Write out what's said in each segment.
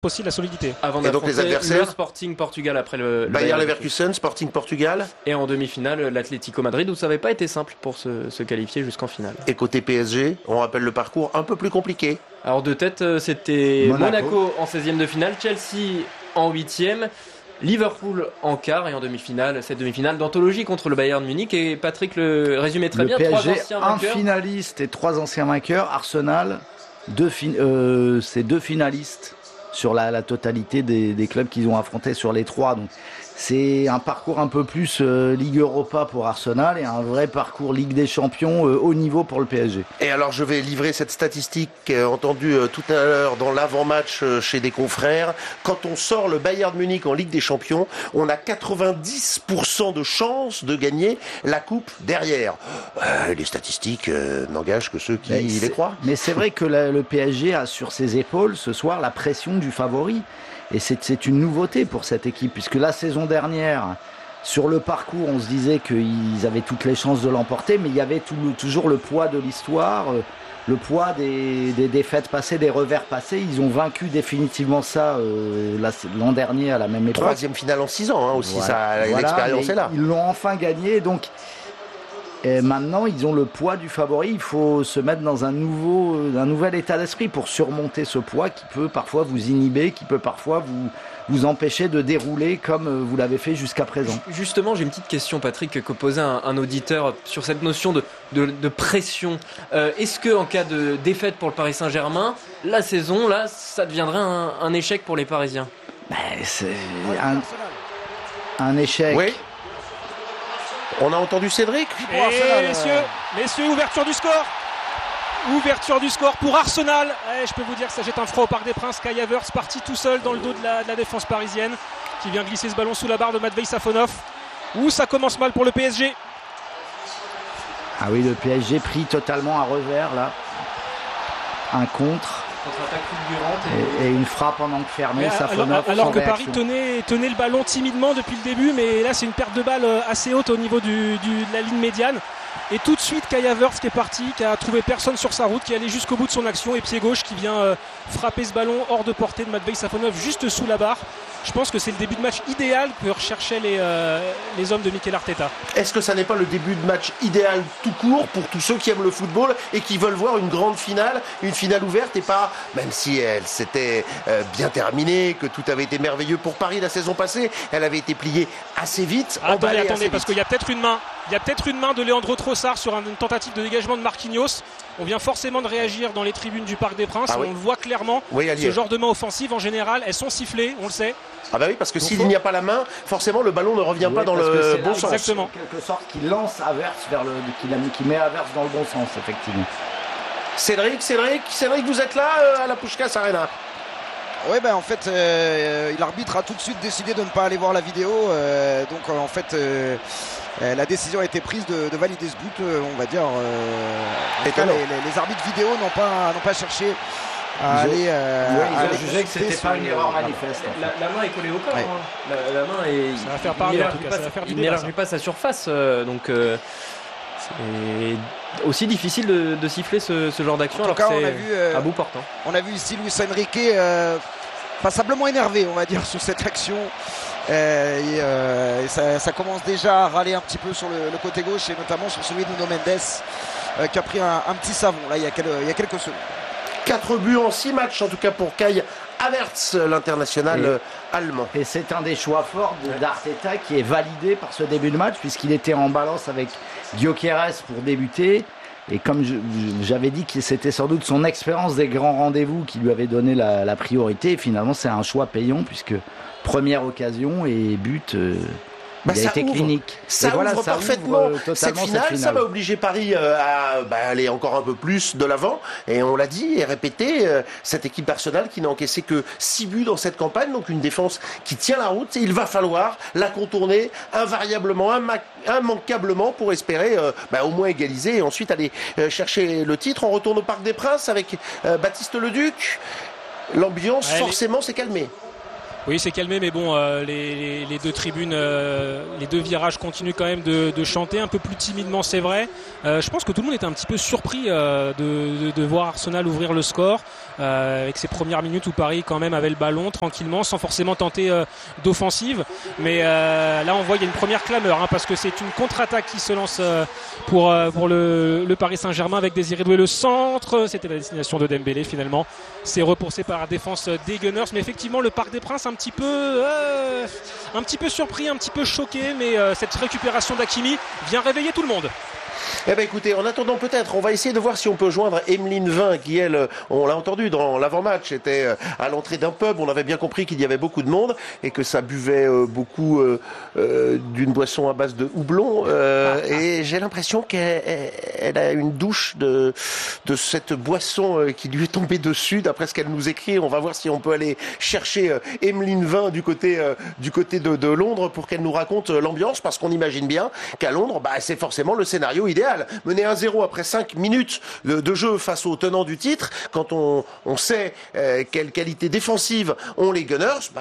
aussi la solidité. Avant et donc les adversaires, le Sporting Portugal après le Bayer Leverkusen, Sporting Portugal. Et en demi-finale, l'Atlético Madrid, où ça n'avait pas été simple pour se qualifier jusqu'en finale. Et côté PSG, on rappelle le parcours un peu plus compliqué. Alors de tête, c'était Monaco en 16e de finale, Chelsea en 8e, Liverpool en quart et en demi-finale, cette demi-finale d'anthologie contre le Bayern Munich. Et Patrick le résumait très bien. PSG, 3 anciens vainqueurs. Un finaliste et 3 anciens vainqueurs. Arsenal, c'est 2 finalistes sur la totalité des clubs qu'ils ont affrontés sur les 3. Donc c'est un parcours un peu plus Ligue Europa pour Arsenal et un vrai parcours Ligue des Champions haut niveau pour le PSG. Et alors je vais livrer cette statistique entendue tout à l'heure dans l'avant-match chez des confrères. Quand on sort le Bayern Munich en Ligue des Champions, on a 90% de chances de gagner la coupe derrière. Les statistiques n'engagent que ceux qui les croient. Mais c'est vrai que le PSG a sur ses épaules ce soir la pression du favori. Et c'est une nouveauté pour cette équipe, puisque la saison dernière, sur le parcours, on se disait qu'ils avaient toutes les chances de l'emporter, mais il y avait toujours le poids de l'histoire, le poids des défaites passées, des revers passés. Ils ont vaincu définitivement ça l'an dernier à la même époque. 3e finale en 6 ans aussi, l'expérience est là. Ils l'ont enfin gagné, donc... Et maintenant, ils ont le poids du favori. Il faut se mettre dans un nouvel état d'esprit pour surmonter ce poids qui peut parfois vous inhiber, qui peut parfois vous empêcher de dérouler comme vous l'avez fait jusqu'à présent. Justement, j'ai une petite question, Patrick, que posait un auditeur sur cette notion de pression. Est-ce que en cas de défaite pour le Paris Saint-Germain, la saison, là, ça deviendrait un échec pour les Parisiens? C'est un échec. Oui. On a entendu Cédric. Et messieurs, ouverture du score. Ouverture du score pour Arsenal. Je peux vous dire que ça jette un froid au Parc des Princes. Kai Havertz parti tout seul dans le dos de la défense parisienne, qui vient glisser ce ballon sous la barre de Matvei Safonov. Ça commence mal pour le PSG. Ah oui, le PSG pris totalement à revers là. Un contre. Et une frappe en angle fermé. Alors que Paris tenait le ballon timidement depuis le début, mais là c'est une perte de balle assez haute au niveau de la ligne médiane. Et tout de suite Kai Havertz qui est parti, qui a trouvé personne sur sa route, qui est allé jusqu'au bout de son action, et pied gauche qui vient frapper ce ballon hors de portée de Matvei Safonov juste sous la barre. Je pense que c'est le début de match idéal que recherchaient les hommes de Mikel Arteta. Est-ce que ça n'est pas le début de match idéal tout court pour tous ceux qui aiment le football et qui veulent voir une grande finale, une finale ouverte, et pas, même si elle s'était bien terminée, que tout avait été merveilleux pour Paris la saison passée, elle avait été pliée assez vite. Attendez, parce qu'il y a peut-être une main. Il y a peut-être une main de Leandro Trossard sur une tentative de dégagement de Marquinhos. On vient forcément de réagir dans les tribunes du Parc des Princes. On le voit clairement. Ce genre de main offensive, en général, elles sont sifflées, on le sait. Ah bah oui, parce que s'il n'y a pas la main, forcément le ballon ne revient pas dans le bon sens. Exactement. En quelque sorte, qui lance Havertz qui met Havertz dans le bon sens, effectivement. Cédric, vous êtes là à la Puskás Arena. Oui, en fait, l'arbitre a tout de suite décidé de ne pas aller voir la vidéo. Donc, en fait, la décision a été prise de valider ce but, on va dire. Les arbitres vidéo n'ont pas cherché à aller. Ils ont jugé que c'était pas une erreur manifeste. La main est collée au corps. Ouais. La main est. Ça va faire parler, en tout cas. Il n'élargit pas sa surface. Donc. C'est aussi difficile de siffler ce genre d'action alors que c'est à bout portant. On a vu ici Luis Enrique passablement énervé, on va dire, sur cette action. Ça commence déjà à râler un petit peu sur le côté gauche, et notamment sur celui de Nuno Mendes qui a pris un petit savon là il y a quelques secondes. 4 buts en 6 matchs en tout cas pour Kai Havertz, l'international allemand. Et c'est un des choix forts d'Arteta qui est validé par ce début de match, puisqu'il était en balance avec Gyökeres pour débuter. Et comme j'avais dit que c'était sans doute son expérience des grands rendez-vous qui lui avait donné la priorité, et finalement c'est un choix payant, puisque première occasion et but... il a été clinique. Ça ouvre parfaitement cette finale. Ça va obliger Paris à aller encore un peu plus de l'avant. Et on l'a dit et répété, cette équipe d'Arsenal qui n'a encaissé que 6 buts dans cette campagne. Donc une défense qui tient la route. Et il va falloir la contourner invariablement, immanquablement pour espérer au moins égaliser et ensuite aller chercher le titre. On retourne au Parc des Princes avec Baptiste Leduc. L'ambiance forcément s'est calmée. Oui, c'est calmé, mais bon, les deux tribunes, les deux virages continuent quand même de chanter un peu plus timidement, c'est vrai. Je pense que tout le monde était un petit peu surpris de voir Arsenal ouvrir le score avec ses premières minutes où Paris quand même avait le ballon tranquillement, sans forcément tenter d'offensive. Mais là, on voit qu'il y a une première clameur, parce que c'est une contre-attaque qui se lance pour le Paris Saint-Germain avec Désiré Doué le centre. C'était la destination de Dembélé finalement. C'est repoussé par la défense des Gunners, mais effectivement le Parc des Princes un petit peu surpris, un petit peu choqué, mais cette récupération d'Hakimi vient réveiller tout le monde. Eh ben écoutez, en attendant peut-être, on va essayer de voir si on peut joindre Emeline Vin qui elle, on l'a entendu dans l'avant-match, était à l'entrée d'un pub. On avait bien compris qu'il y avait beaucoup de monde et que ça buvait beaucoup d'une boisson à base de houblon. Et j'ai l'impression qu'elle a une douche de cette boisson qui lui est tombée dessus. D'après ce qu'elle nous écrit, on va voir si on peut aller chercher Emeline Vin du côté de Londres pour qu'elle nous raconte l'ambiance, parce qu'on imagine bien qu'à Londres, c'est forcément le scénario idéal. Mener 1-0 après 5 minutes de jeu face aux tenants du titre, quand on sait quelle qualité défensive ont les Gunners,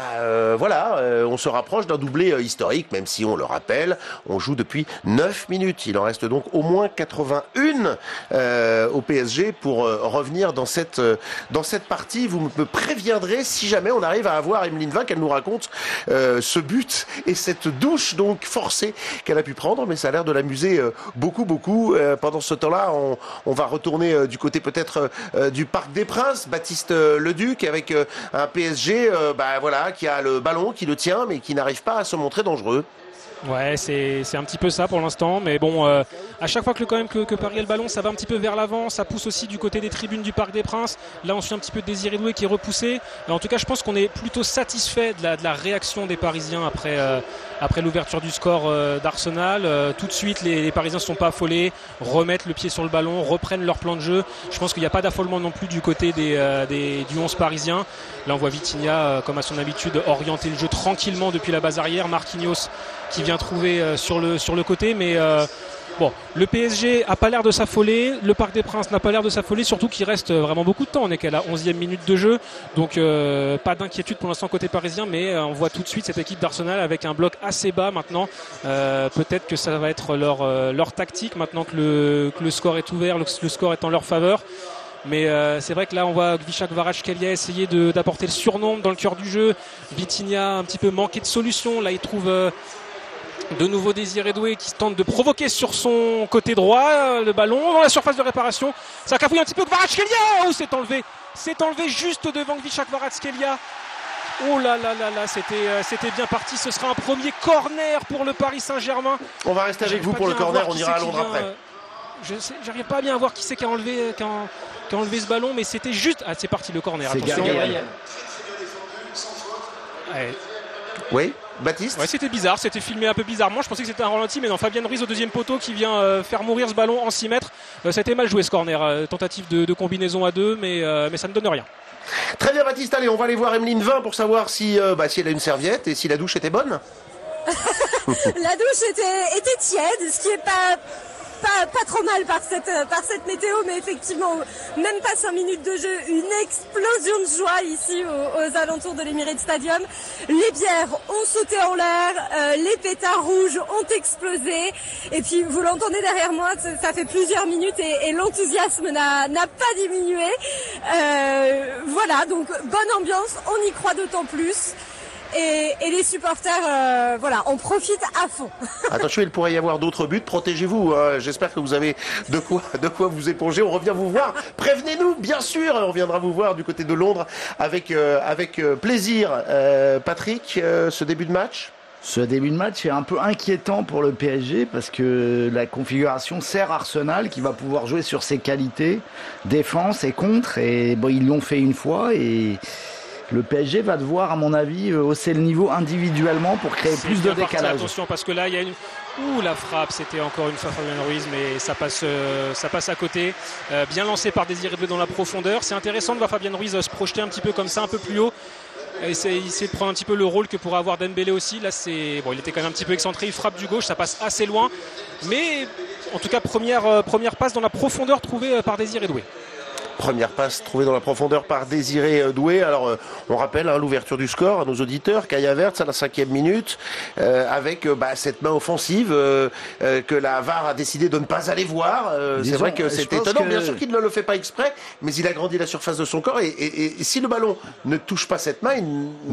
on se rapproche d'un doublé historique, même si on le rappelle, on joue depuis 9 minutes. Il en reste donc au moins 81 au PSG pour revenir dans cette partie. Vous me préviendrez si jamais on arrive à avoir Emeline Vin, qu'elle nous raconte ce but et cette douche donc forcée qu'elle a pu prendre, mais ça a l'air de l'amuser beaucoup. Pendant ce temps-là, on va retourner du côté peut-être du Parc des Princes. Baptiste Leduc avec un PSG qui a le ballon, qui le tient, mais qui n'arrive pas à se montrer dangereux. Ouais, c'est un petit peu ça pour l'instant, mais bon, à chaque fois que Paris a le ballon, ça va un petit peu vers l'avant, ça pousse aussi du côté des tribunes du Parc des Princes. Là, on suit un petit peu Désiré Doué qui est repoussé. En tout cas, je pense qu'on est plutôt satisfait de la réaction des Parisiens après l'ouverture du score d'Arsenal. Tout de suite, les Parisiens ne sont pas affolés, remettent le pied sur le ballon, reprennent leur plan de jeu. Je pense qu'il n'y a pas d'affolement non plus du côté du 11 parisien. Là, on voit Vitinha, comme à son habitude, orienter le jeu tranquillement depuis la base arrière. Marquinhos qui vient trouver sur le côté, mais le PSG a pas l'air de s'affoler, le Parc des Princes n'a pas l'air de s'affoler, surtout qu'il reste vraiment beaucoup de temps. On est qu'à la 11e minute de jeu, donc pas d'inquiétude pour l'instant côté parisien, mais on voit tout de suite cette équipe d'Arsenal avec un bloc assez bas maintenant. Peut-être que ça va être leur tactique maintenant que le score est ouvert, le score est en leur faveur. Mais c'est vrai que là on voit Kvaratskhelia essayer d'apporter le surnombre dans le cœur du jeu. Vitinha un petit peu manqué de solution. Là il trouve de nouveau Désiré Doué qui tente de provoquer sur son côté droit le ballon dans la surface de réparation. Ça cafouille un petit peu Kvaratskhelia. Oh, c'est enlevé juste devant Kvaratskhelia. Oh là là là là, c'était bien parti. Ce sera un premier corner pour le Paris Saint-Germain. On va rester avec vous pour le corner, on ira à Londres après. J'arrive pas à bien voir qui c'est qui a enlevé ce ballon, mais c'était juste. Ah, c'est parti le corner. C'est Gabriel. Ouais. Oui, Baptiste. Ouais, c'était bizarre, c'était filmé un peu bizarrement. Je pensais que c'était un ralenti, mais non, Fabian Ruiz au deuxième poteau qui vient faire mourir ce ballon en 6 mètres. Ça a été mal joué ce corner. Tentative de combinaison à 2, mais ça ne donne rien. Très bien, Baptiste. Allez, on va aller voir Emeline Vin pour savoir si elle a une serviette et si la douche était bonne. La douche était tiède, ce qui est pas trop mal par cette météo, mais effectivement, même pas 5 minutes de jeu, une explosion de joie ici aux alentours de l'Emirates Stadium. Les bières ont sauté en l'air, les pétards rouges ont explosé, et puis vous l'entendez derrière moi, ça fait plusieurs minutes et l'enthousiasme n'a pas diminué. Voilà, donc bonne ambiance, on y croit d'autant plus. Et les supporters, on profite à fond. Attention, il pourrait y avoir d'autres buts. Protégez-vous. J'espère que vous avez de quoi vous éponger. On revient vous voir. Prévenez-nous, bien sûr. On reviendra vous voir du côté de Londres avec plaisir. Patrick, ce début de match. Ce début de match est un peu inquiétant pour le PSG parce que la configuration sert Arsenal qui va pouvoir jouer sur ses qualités, défense et contre. Et ils l'ont fait une fois et le PSG va devoir, à mon avis, hausser le niveau individuellement pour créer plus de décalage. Attention, parce que là, il y a la frappe, c'était encore une fois Fabian Ruiz, mais ça passe à côté. Bien lancé par Désiré Doué dans la profondeur. C'est intéressant de voir Fabian Ruiz se projeter un petit peu comme ça, un peu plus haut. Essayer de prendre un petit peu le rôle que pourrait avoir Dembélé aussi. Là, il était quand même un petit peu excentré. Il frappe du gauche, ça passe assez loin. Mais en tout cas, première passe dans la profondeur trouvée par Désiré Doué. Première passe trouvée dans la profondeur par Désiré Doué. Alors on rappelle l'ouverture du score à nos auditeurs. Kai Havertz à la 5e minute avec cette main offensive que la VAR a décidé de ne pas aller voir. C'est vrai que c'est étonnant. Bien sûr qu'il ne le fait pas exprès, mais il agrandit la surface de son corps et si le ballon ne touche pas cette main,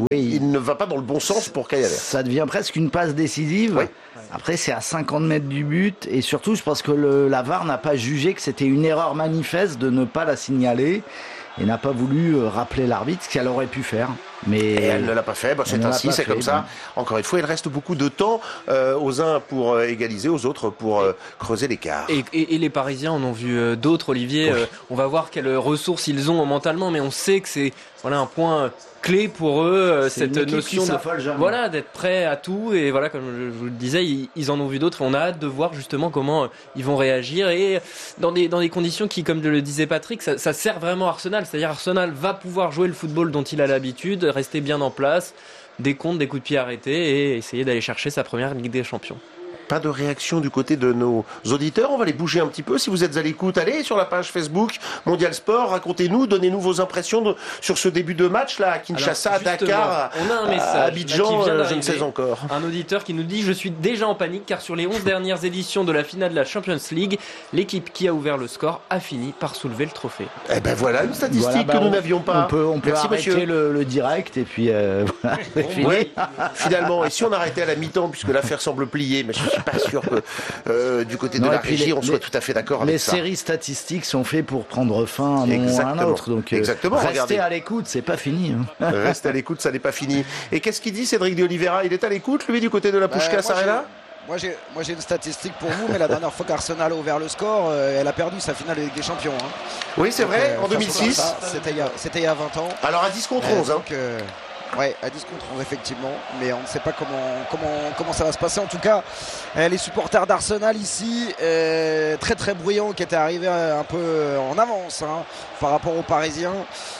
il ne va pas dans le bon sens pour Kai Havertz. Ça devient presque une passe décisive. Oui. Après, c'est à 50 mètres du but. Et surtout, je pense que la VAR n'a pas jugé que c'était une erreur manifeste de ne pas la signaler et n'a pas voulu rappeler l'arbitre, ce qu'elle aurait pu faire. Mais et elle ne l'a pas fait, c'est ainsi, c'est comme ça. Encore une fois, il reste beaucoup de temps aux uns pour égaliser, aux autres pour creuser l'écart. Et les Parisiens en ont vu d'autres, Olivier. Oui. On va voir quelles ressources ils ont mentalement, mais on sait que c'est un point clé pour eux, cette notion d'être prêt à tout. Et voilà, comme je vous le disais, ils en ont vu d'autres. Et on a hâte de voir justement comment ils vont réagir et dans des conditions qui, comme le disait Patrick, ça sert vraiment Arsenal. C'est-à-dire Arsenal va pouvoir jouer le football dont il a l'habitude, rester bien en place, des comptes, des coups de pied arrêtés et essayer d'aller chercher sa première Ligue des Champions. Pas de réaction du côté de nos auditeurs. On va les bouger un petit peu. Si vous êtes à l'écoute, allez sur la page Facebook Mondial Sport. Racontez-nous, donnez-nous vos impressions sur ce début de match là à Kinshasa, à Dakar, on a un message à Abidjan, je ne sais encore. Un auditeur qui nous dit: je suis déjà en panique car sur les 11 dernières éditions de la finale de la Champions League, l'équipe qui a ouvert le score a fini par soulever le trophée. Eh ben voilà une statistique que nous n'avions pas. On peut arrêter le direct et puis voilà. Oui, finalement. Et si on arrêtait à la mi-temps, puisque l'affaire semble plier, mais je suis pas sûr que du côté de la régie on soit tout à fait d'accord avec ça. Les séries statistiques sont faites pour prendre fin à un autre. Donc restez à l'écoute, c'est pas fini. Restez à l'écoute, ça n'est pas fini. Et qu'est-ce qu'il dit Cédric de Oliveira? Il est à l'écoute, lui, du côté de la Puskás Arena? Moi j'ai une statistique pour vous, mais la dernière fois qu'Arsenal a ouvert le score, elle a perdu sa finale de Ligue des Champions. Oui, c'est vrai, en 2006. C'était il y a 20 ans. Alors à 10 contre 11. Ouais, à 10 contre 11 effectivement, mais on ne sait pas comment ça va se passer. En tout cas, les supporters d'Arsenal ici, très très bruyants, qui étaient arrivés un peu en avance par rapport aux Parisiens,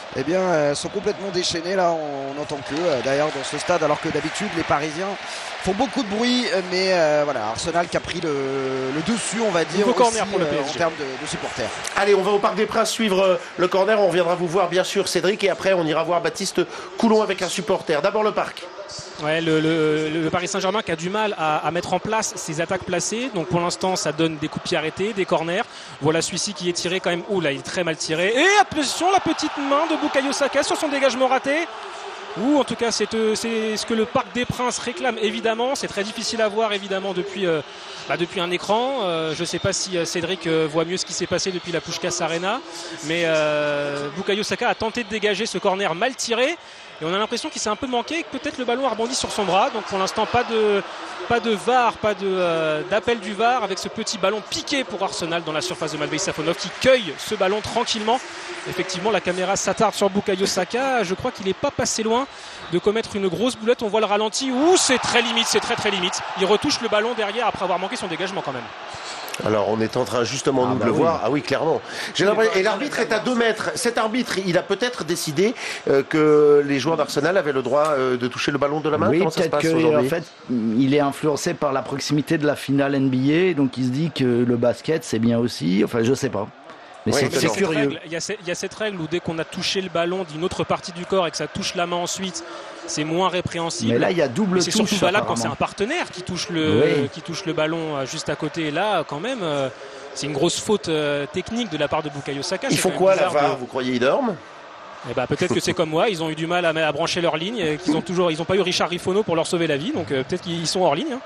sont complètement déchaînés. Là, on n'entend que d'ailleurs dans ce stade, alors que d'habitude les Parisiens font beaucoup de bruit, mais Arsenal qui a pris le dessus, on va dire, aussi, corner pour le PSG. En termes de supporters. Allez, on va au Parc des Princes suivre le corner. On reviendra vous voir bien sûr Cédric, et après on ira voir Baptiste Coulon avec un supporter. D'abord le Parc. Ouais, le Paris Saint-Germain qui a du mal à mettre en place ses attaques placées. Donc pour l'instant, ça donne des coups de pied arrêtés, des corners. Voilà celui-ci qui est tiré quand même. Ouh là, il est très mal tiré. Et attention, la petite main de Bukayo Saka sur son dégagement raté. Ou en tout cas, c'est ce que le Parc des Princes réclame évidemment. C'est très difficile à voir évidemment depuis un écran. Je ne sais pas si Cédric voit mieux ce qui s'est passé depuis la Puskás Arena. Mais Bukayo Saka a tenté de dégager ce corner mal tiré. Et on a l'impression qu'il s'est un peu manqué et que peut-être le ballon a rebondi sur son bras. Donc pour l'instant, pas de VAR, pas d'appel du VAR, avec ce petit ballon piqué pour Arsenal dans la surface de Matvei Safonov qui cueille ce ballon tranquillement. Effectivement, la caméra s'attarde sur Bukayo Saka. Je crois qu'il n'est pas passé loin de commettre une grosse boulette. On voit le ralenti. Ouh, c'est très limite, c'est très très limite. Il retouche le ballon derrière après avoir manqué son dégagement quand même. Alors on est en train justement de le voir. Ah oui, clairement. Et l'arbitre est à 2 mètres. Cet arbitre, il a peut-être décidé que les joueurs d'Arsenal avaient le droit de toucher le ballon de la main. Oui, comment ça se passe aujourd'hui ? En fait, il est influencé par la proximité de la finale NBA, donc il se dit que le basket c'est bien aussi. Enfin, je sais pas. Mais oui, c'est curieux. Il y a cette règle où dès qu'on a touché le ballon d'une autre partie du corps et que ça touche la main ensuite, c'est moins répréhensible. Mais là, il y a double touche. C'est surtout valable quand c'est un partenaire qui touche le ballon juste à côté. Et là, quand même, c'est une grosse faute technique de la part de Bukayo Saka. Ils font quoi la VAR ? Vous croyez ils dorment ? Peut-être que c'est comme moi, ils ont eu du mal à brancher leur ligne, et qu'ils ils ont pas eu Richard Rifono pour leur sauver la vie, donc peut-être qu'ils sont hors ligne.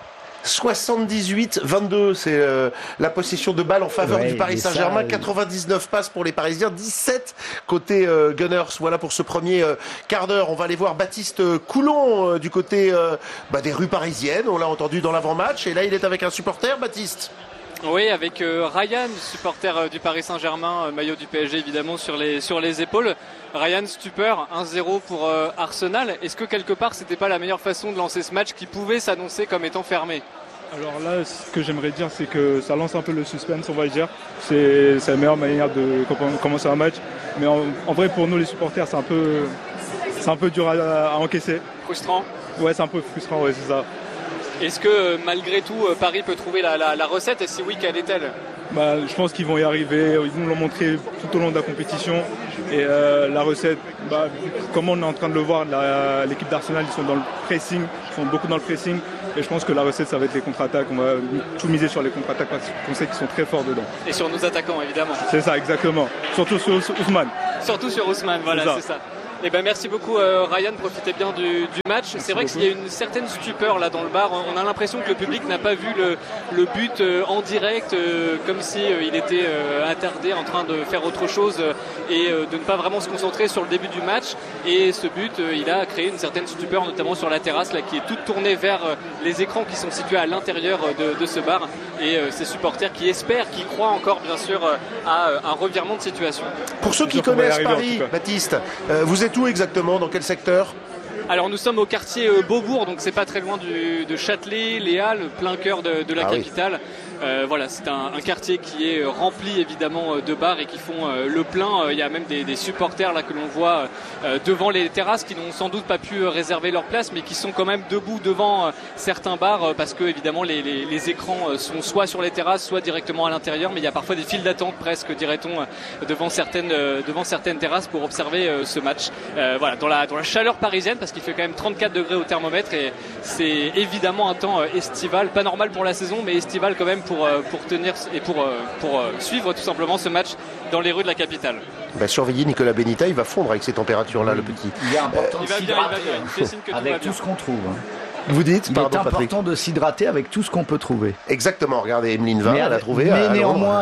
78-22, c'est la possession de balle en faveur du Paris Saint-Germain. 99 passes pour les Parisiens, 17 côté Gunners. Voilà pour ce premier quart d'heure. On va aller voir Baptiste Coulon du côté des rues parisiennes. On l'a entendu dans l'avant-match. Et là, il est avec un supporter, Baptiste. Oui, avec Ryan, supporter du Paris Saint-Germain, maillot du PSG évidemment sur les épaules. Ryan, stupeur, 1-0 pour Arsenal. Est-ce que quelque part c'était pas la meilleure façon de lancer ce match qui pouvait s'annoncer comme étant fermé ? Alors là, ce que j'aimerais dire, c'est que ça lance un peu le suspense, on va dire. C'est la meilleure manière de commencer un match. Mais en vrai, pour nous les supporters, c'est un peu dur à encaisser. Frustrant ? Ouais, c'est un peu frustrant, ouais, c'est ça. Est-ce que malgré tout Paris peut trouver la recette, et si oui, quelle est-elle ? Je pense qu'ils vont y arriver, ils nous l'ont montré tout au long de la compétition. Et la recette, comme on est en train de le voir, l'équipe d'Arsenal, ils sont dans le pressing, ils sont beaucoup dans le pressing. Et je pense que la recette, ça va être les contre-attaques. On va tout miser sur les contre-attaques parce qu'on sait qu'ils sont très forts dedans. Et sur nos attaquants, évidemment. C'est ça, exactement. Surtout sur Ousmane. Surtout sur Ousmane, voilà, c'est ça. Eh ben, merci beaucoup Ryan, profitez bien du match. C'est vrai qu'il y a une certaine stupeur là dans le bar. On a l'impression que le public n'a pas vu le but en direct, comme si il était attardé en train de faire autre chose et de ne pas vraiment se concentrer sur le début du match. Et ce but, il a créé une certaine stupeur, notamment sur la terrasse là, qui est toute tournée vers les écrans qui sont situés à l'intérieur de ce bar. Et ces supporters qui espèrent, qui croient encore bien sûr à un revirement de situation. Pour ceux qui connaissent Paris, Baptiste, vous êtes où exactement? Dans quel secteur? Alors nous sommes au quartier Beaubourg, donc c'est pas très loin de Châtelet, les Halles, plein cœur de la capitale. Voilà, c'est un quartier qui est rempli évidemment de bars et qui font le plein. Il y a même des supporters là que l'on voit devant les terrasses qui n'ont sans doute pas pu réserver leur place, mais qui sont quand même debout devant certains bars parce que évidemment les écrans sont soit sur les terrasses, soit directement à l'intérieur. Mais il y a parfois des files d'attente presque, dirait-on, devant certaines terrasses pour observer ce match. Voilà, dans la chaleur parisienne parce qu'il fait quand même 34 degrés au thermomètre et c'est évidemment un temps estival, pas normal pour la saison, mais estival quand même pour tenir et pour suivre tout simplement ce match dans les rues de la capitale. Surveillez Nicolas Benita, il va fondre avec ces températures-là, le petit. Il est important de s'hydrater avec tout ce qu'on trouve. Vous dites, il est important de s'hydrater avec tout ce qu'on peut trouver. Exactement, regardez, Emeline Vin, elle a trouvé. Mais néanmoins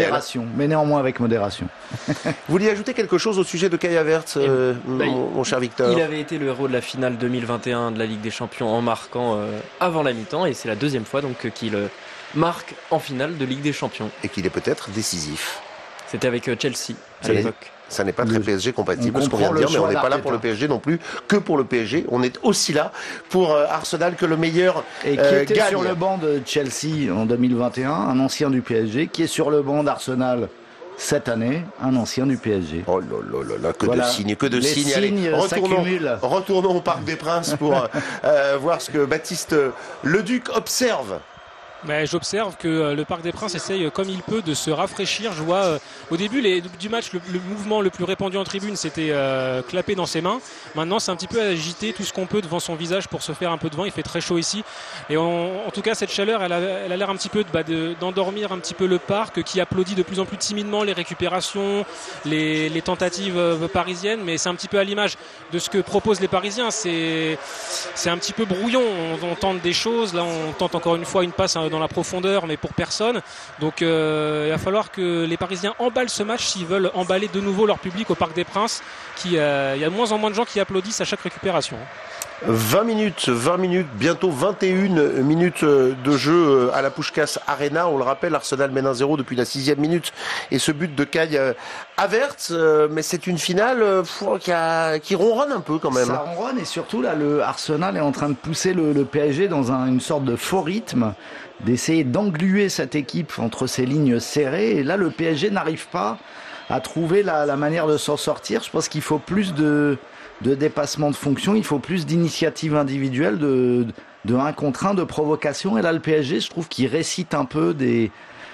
avec modération. Vous vouliez ajouter quelque chose au sujet de Kai Havertz, mon cher Victor? Il avait été le héros de la finale 2021 de la Ligue des Champions en marquant avant la mi-temps, et c'est la deuxième fois donc qu'il marque en finale de Ligue des Champions. Et qu'il est peut-être décisif. C'était avec Chelsea à l'époque. Ça n'est pas très PSG compatible, ce qu'on vient de dire, mais on n'est pas là pour le PSG non plus, que pour le PSG. On est aussi là pour Arsenal, que le meilleur et qui était gagne. Sur le banc de Chelsea en 2021, un ancien du PSG, qui est sur le banc d'Arsenal cette année, un ancien du PSG. Oh là, que de signes, que de signes. Allez, retournons au Parc des Princes pour voir ce que Baptiste Leduc observe. Mais j'observe que le Parc des Princes essaye comme il peut de se rafraîchir. Je vois au début du match le mouvement le plus répandu en tribune, c'était clapper dans ses mains. Maintenant c'est un petit peu agiter tout ce qu'on peut devant son visage pour se faire un peu de vent. Il fait très chaud ici et en tout cas cette chaleur elle a l'air un petit peu d'endormir un petit peu le parc qui applaudit de plus en plus timidement les récupérations, les tentatives parisiennes, mais c'est un petit peu à l'image de ce que proposent les Parisiens. C'est un petit peu brouillon, on tente des choses, là on tente encore une fois une passe dans la profondeur, mais pour personne. Donc il va falloir que les Parisiens emballent ce match s'ils veulent emballer de nouveau leur public au Parc des Princes. Il y a de moins en moins de gens qui applaudissent à chaque récupération. 20 minutes, bientôt 21 minutes de jeu à la Puskás Arena. On le rappelle, Arsenal mène 1-0 depuis la 6e minute. Et ce but de Kai Havertz, mais c'est une finale qui ronronne un peu quand même. Ça ronronne et surtout là, le Arsenal est en train de pousser le PSG dans une sorte de faux rythme, d'essayer d'engluer cette équipe entre ses lignes serrées. Et là, le PSG n'arrive pas à trouver la manière de s'en sortir. Je pense qu'il faut plus de dépassement de fonction, il faut plus d'initiative individuelle, de 1 contre 1, de provocation. Et là, le PSG, je trouve qu'il récite un peu des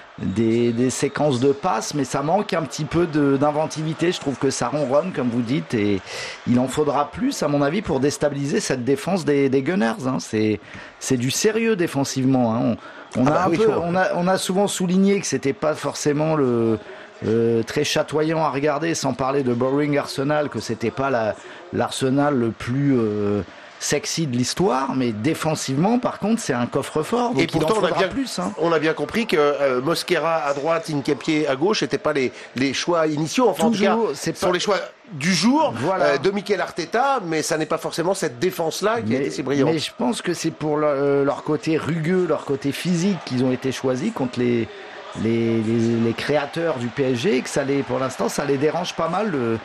séquences de passes, mais ça manque un petit peu d'inventivité. Je trouve que ça ronronne, comme vous dites, et il en faudra plus, à mon avis, pour déstabiliser cette défense des Gunners. Hein. C'est du sérieux défensivement. Hein. On a souvent souligné que c'était pas forcément très chatoyant à regarder, sans parler de Boring Arsenal, que c'était pas l'Arsenal le plus sexy de l'histoire, mais défensivement par contre c'est un coffre-fort, donc et pourtant on a bien compris que Mosquera à droite, Nketiah à gauche n'étaient pas les choix initiaux, enfin toujours, en tout cas ce sont les choix du jour, voilà. De Mikel Arteta, mais ça n'est pas forcément cette défense-là qui a été si brillante. Mais je pense que c'est pour leur côté rugueux, leur côté physique qu'ils ont été choisis contre les créateurs du PSG, et que pour l'instant ça les dérange pas mal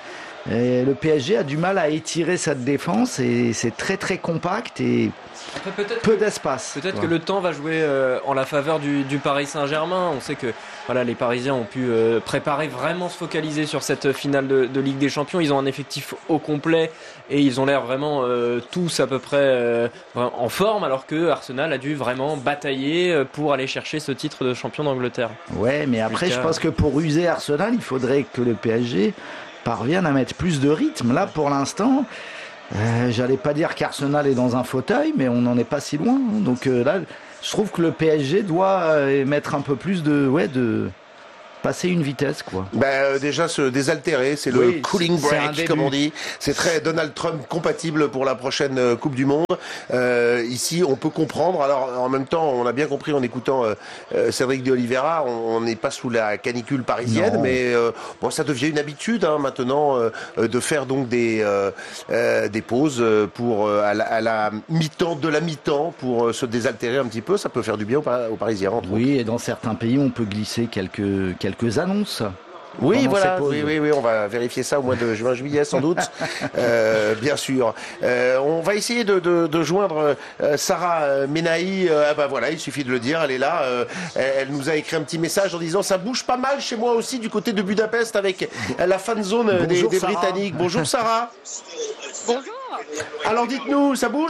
Et le PSG a du mal à étirer cette défense et c'est très très compact et peu d'espace. Peut-être que le temps va jouer en la faveur du Paris Saint-Germain. On sait que les Parisiens ont pu préparer, vraiment se focaliser sur cette finale de Ligue des Champions. Ils ont un effectif au complet et ils ont l'air vraiment tous à peu près en forme, alors que Arsenal a dû vraiment batailler pour aller chercher ce titre de champion d'Angleterre. Ouais, mais après je pense que pour user Arsenal, il faudrait que le PSG parvienne à mettre plus de rythme. Là, pour l'instant, j'allais pas dire qu'Arsenal est dans un fauteuil, mais on n'en est pas si loin. Donc là, je trouve que le PSG doit mettre un peu plus de passer une vitesse, quoi. Déjà se désaltérer, c'est le cooling break, comme on dit. C'est très Donald Trump compatible pour la prochaine Coupe du Monde. Ici, on peut comprendre. Alors, en même temps, on a bien compris en écoutant Cédric de Oliveira, on n'est pas sous la canicule parisienne, non. Mais ça devient une habitude maintenant de faire donc des pauses pour à la mi-temps de la mi-temps pour se désaltérer un petit peu. Ça peut faire du bien aux Parisiens. Oui, et dans certains pays, on peut glisser quelques annonces. Oui, voilà. Oui, on va vérifier ça au mois de juin-juillet sans doute. Bien sûr. On va essayer de joindre Sarah Menahi. Il suffit de le dire, elle est là. Elle nous a écrit un petit message en disant ça bouge pas mal chez moi aussi du côté de Budapest avec la fan zone des Britanniques. Bonjour Sarah. Bonjour. Alors dites-nous, ça bouge ?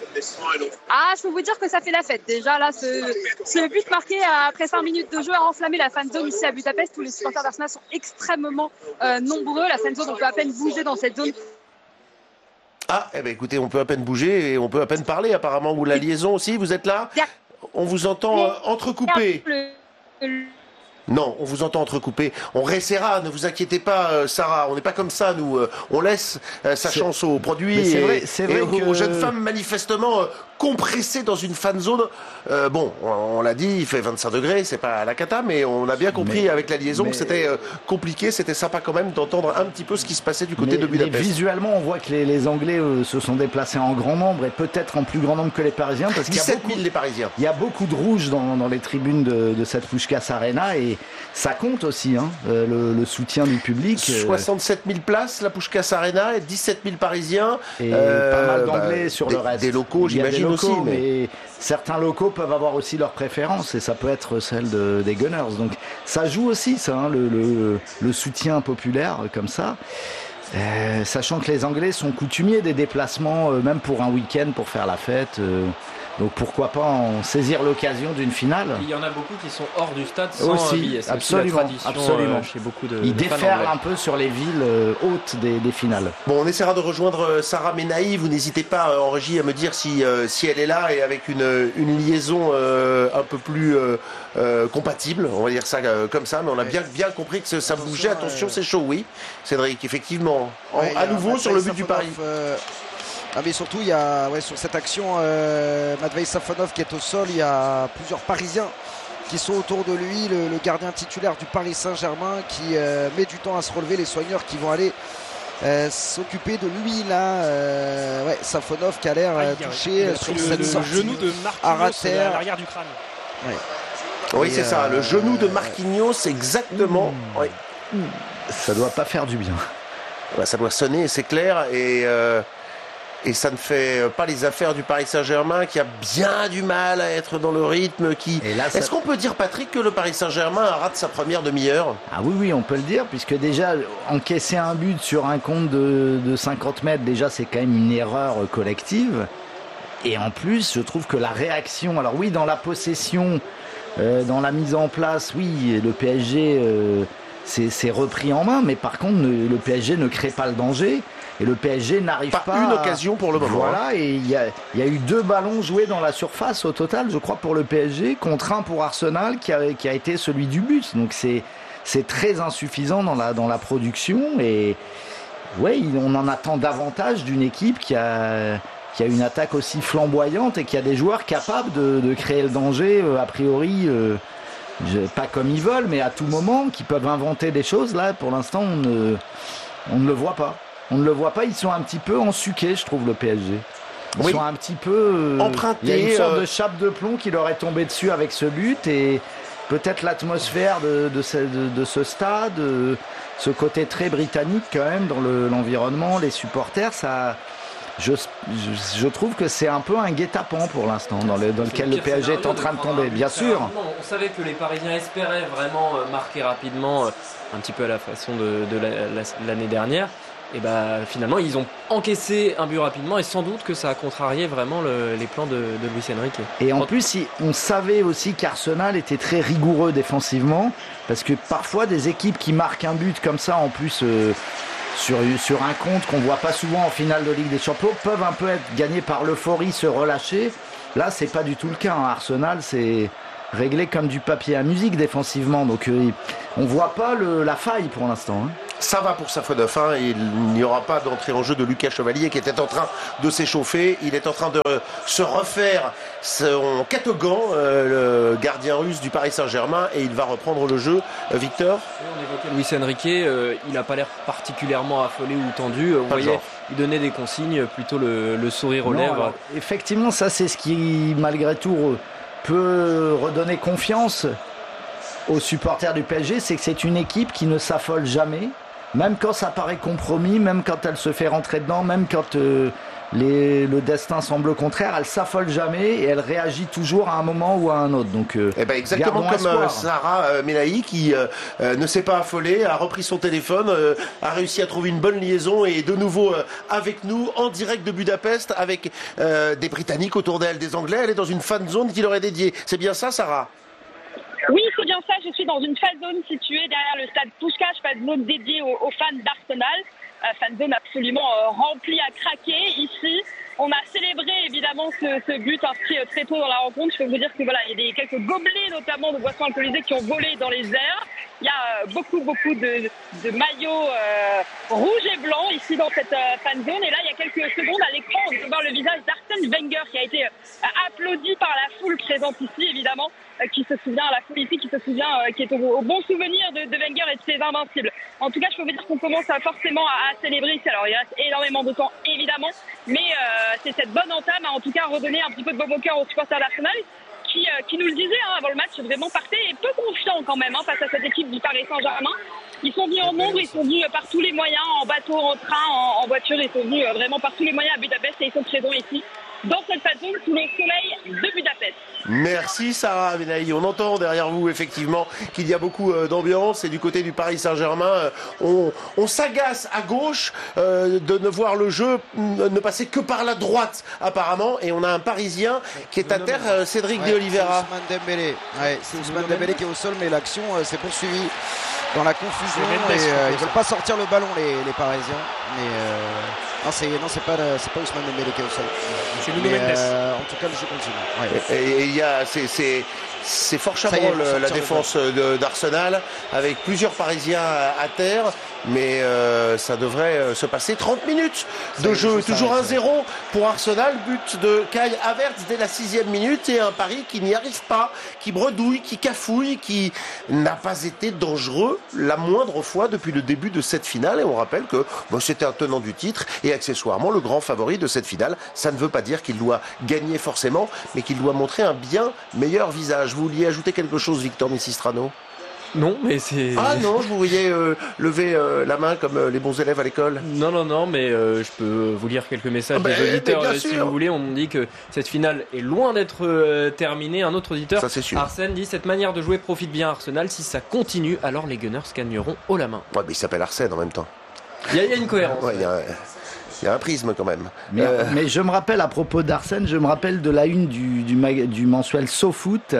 Je peux vous dire que ça fait la fête. Déjà, là, ce but marqué après 5 minutes de jeu a enflammé la fan zone ici à Budapest. Tous les supporters d'Arsenal sont extrêmement nombreux. La fan zone, on peut à peine bouger dans cette zone. Écoutez, on peut à peine bouger et on peut à peine parler apparemment. Ou la liaison aussi, vous êtes là ? On vous entend entrecoupé. Non, on vous entend entrecoupé. On réessayera, ne vous inquiétez pas, Sarah. On n'est pas comme ça, nous. On laisse sa chance aux produits c'est vrai aux jeunes femmes manifestement compressées dans une fan zone. On l'a dit, il fait 25 degrés, c'est pas la cata, mais on a bien compris avec la liaison que c'était compliqué. C'était sympa quand même d'entendre un petit peu ce qui se passait du côté de Budapest. Mais visuellement, on voit que les Anglais se sont déplacés en grand nombre et peut-être en plus grand nombre que les Parisiens. Parce 17 000 les Parisiens. Il y a beaucoup de rouge dans les tribunes de cette Puskás Arena et ça compte aussi, le soutien du public. 67 000 places, la Puskás Arena, et 17 000 Parisiens. Et pas mal d'Anglais sur le reste. Des locaux, j'imagine aussi. Mais certains locaux peuvent avoir aussi leurs préférences et ça peut être celle des Gunners. Donc ça joue aussi, ça, le soutien populaire comme ça. Sachant que les Anglais sont coutumiers des déplacements, même pour un week-end, pour faire la fête. Donc pourquoi pas en saisir l'occasion d'une finale. Il y en a beaucoup qui sont hors du stade sans billets. C'est absolument, la tradition, absolument. Chez beaucoup Ils déferlent un peu sur les villes hautes des finales. Bon, on essaiera de rejoindre Sarah Menahi. Vous n'hésitez pas en régie à me dire si elle est là et avec une liaison un peu plus compatible. On va dire ça comme ça, mais on a bien compris que ça bougeait. Attention, c'est chaud, oui. Cédric, effectivement. À nouveau sur le but du Paris. Mais surtout, il y a sur cette action, Matvei Safonov qui est au sol, il y a plusieurs Parisiens qui sont autour de lui. Le gardien titulaire du Paris Saint-Germain qui met du temps à se relever. Les soigneurs qui vont aller s'occuper de lui là. Safonov qui a l'air touché sur cette sortie. Le genou de Marquinhos à l'arrière du crâne. Oui, c'est ça. Le genou de Marquinhos, exactement. Oui. Ça doit pas faire du bien. Ça doit sonner, c'est clair. Et ça ne fait pas les affaires du Paris Saint-Germain qui a bien du mal à être dans le rythme. Est-ce qu'on peut dire, Patrick, que le Paris Saint-Germain rate sa première demi-heure ? Ah oui, on peut le dire, puisque déjà, encaisser un but sur un compte de 50 mètres, déjà, c'est quand même une erreur collective. Et en plus, je trouve que la réaction... Alors oui, dans la possession, dans la mise en place, oui, le PSG s'est repris en main, mais par contre, le PSG ne crée pas le danger. Et le PSG n'arrive pas une occasion pour le moment. Voilà, et il y a eu 2 ballons joués dans la surface au total, je crois, pour le PSG, contre un pour Arsenal qui a été celui du but. Donc c'est très insuffisant dans la production. Et on en attend davantage d'une équipe qui a une attaque aussi flamboyante et qui a des joueurs capables de créer le danger, a priori. Pas comme ils veulent, mais à tout moment, qui peuvent inventer des choses. Là, pour l'instant, on ne le voit pas. On ne le voit pas, ils sont un petit peu ensuqués, je trouve, le PSG. Ils sont un petit peu empruntés. Il y a une sorte de chape de plomb qui leur est tombée dessus avec ce but et peut-être l'atmosphère de ce stade. ce côté très britannique quand même dans l'environnement, les supporters, ça. Je trouve que c'est un peu un guet-apens pour l'instant dans lequel le PSG est en train de tomber, bien sûr. On savait que les Parisiens espéraient vraiment marquer rapidement, un petit peu à la façon de l'année dernière. Et finalement, ils ont encaissé un but rapidement et sans doute que ça a contrarié vraiment les plans de Luis Enrique. Et en plus, on savait aussi qu'Arsenal était très rigoureux défensivement parce que parfois des équipes qui marquent un but comme ça, en plus sur un compte qu'on voit pas souvent en finale de Ligue des Champions, peuvent un peu être gagnés par l'euphorie, se relâcher. Là, c'est pas du tout le cas. Arsenal, c'est réglé comme du papier à musique défensivement. Donc, on voit pas la faille pour l'instant. Ça va pour Safonov, il n'y aura pas d'entrée en jeu de Lucas Chevalier qui était en train de s'échauffer. Il est en train de se refaire son catogan, le gardien russe du Paris Saint-Germain, et il va reprendre le jeu. Victor ? On évoquait Luis Enrique, il n'a pas l'air particulièrement affolé ou tendu. Vous voyez, il donnait des consignes, plutôt le sourire aux lèvres. Alors, effectivement, ça c'est ce qui, malgré tout, peut redonner confiance aux supporters du PSG, c'est que c'est une équipe qui ne s'affole jamais. Même quand ça paraît compromis, même quand elle se fait rentrer dedans, même quand le destin semble contraire, elle s'affole jamais et elle réagit toujours à un moment ou à un autre. Donc, exactement comme Sarah Melahi qui ne s'est pas affolée, a repris son téléphone, a réussi à trouver une bonne liaison et est de nouveau avec nous en direct de Budapest avec des Britanniques autour d'elle, des Anglais. Elle est dans une fan zone qui leur est dédiée. C'est bien ça, Sarah ? Oui, c'est bien ça. Je suis dans une fan zone située derrière le stade Puskás, fan zone dédiée aux fans d'Arsenal. Fan zone absolument remplie à craquer. Ici, on a célébré évidemment ce but inscrit très tôt dans la rencontre. Je peux vous dire que voilà, il y a quelques gobelets notamment de boissons alcoolisées qui ont volé dans les airs. Il y a beaucoup de maillots rouges et blancs ici dans cette fan zone. Et là, il y a quelques secondes à l'écran, on peut voir le visage d'Arsène Wenger qui a été applaudi par la foule présente ici, évidemment, qui se souvient, la foule ici qui se souvient, qui est au bon souvenir de Wenger et de ses invincibles. En tout cas, je peux vous dire qu'on commence forcément à célébrer ici. Alors, il reste énormément de temps, évidemment, mais c'est cette bonne entame à en tout cas redonner un petit peu de baume au cœur aux supporters d'Arsenal qui nous le disaient avant le match, vraiment partaient et peu confiants quand même face à cette équipe du Paris Saint-Germain. Ils sont venus en nombre, ils sont venus par tous les moyens, en bateau, en train, en voiture, ils sont venus vraiment par tous les moyens à Budapest et ils sont présents ici dans cette fan zone sous le soleil de Budapest. Merci Sarah Benaï. On entend derrière vous effectivement qu'il y a beaucoup d'ambiance et du côté du Paris Saint-Germain, on s'agace à gauche de ne voir le jeu ne passer que par la droite apparemment, et on a un Parisien qui est à terre, Cédric de Oliveira. C'est Ousmane Dembélé. C'est Ousmane Dembélé qui est au sol, mais l'action s'est poursuivie dans la confusion et ils veulent pas sortir le ballon les Parisiens, mais non, c'est pas Ousmane Dembélé qui est au sol. C'est Nuno Mendes. En tout cas, le jeu continue. Et il y a c'est fort chabrol la défense d'Arsenal avec plusieurs Parisiens à terre, mais ça devrait se passer 30 minutes de jeu. Toujours 1-0 pour Arsenal, but de Kai Havertz dès la 6e minute et un Paris qui n'y arrive pas, qui bredouille, qui cafouille, qui n'a pas été dangereux la moindre fois depuis le début de cette finale. Et on rappelle que c'était un tenant du titre et accessoirement le grand favori de cette finale. Ça ne veut pas dire qu'il doit gagner forcément, mais qu'il doit montrer un bien meilleur visage. Vous vouliez ajouter quelque chose, Victor Messistrano ? Non, mais c'est... Ah non, je vous voyais lever la main comme les bons élèves à l'école. Non, mais je peux vous lire quelques messages des auditeurs si vous voulez. On me dit que cette finale est loin d'être terminée. Un autre auditeur, ça, c'est sûr. Arsène, dit cette manière de jouer profite bien à Arsenal. Si ça continue, alors les Gunners gagneront haut la main. Ouais, mais il s'appelle Arsène en même temps. Il y a une cohérence. Ouais, il y a un prisme quand même. Mais je me rappelle, à propos d'Arsène, je me rappelle de la une du mensuel SoFoot.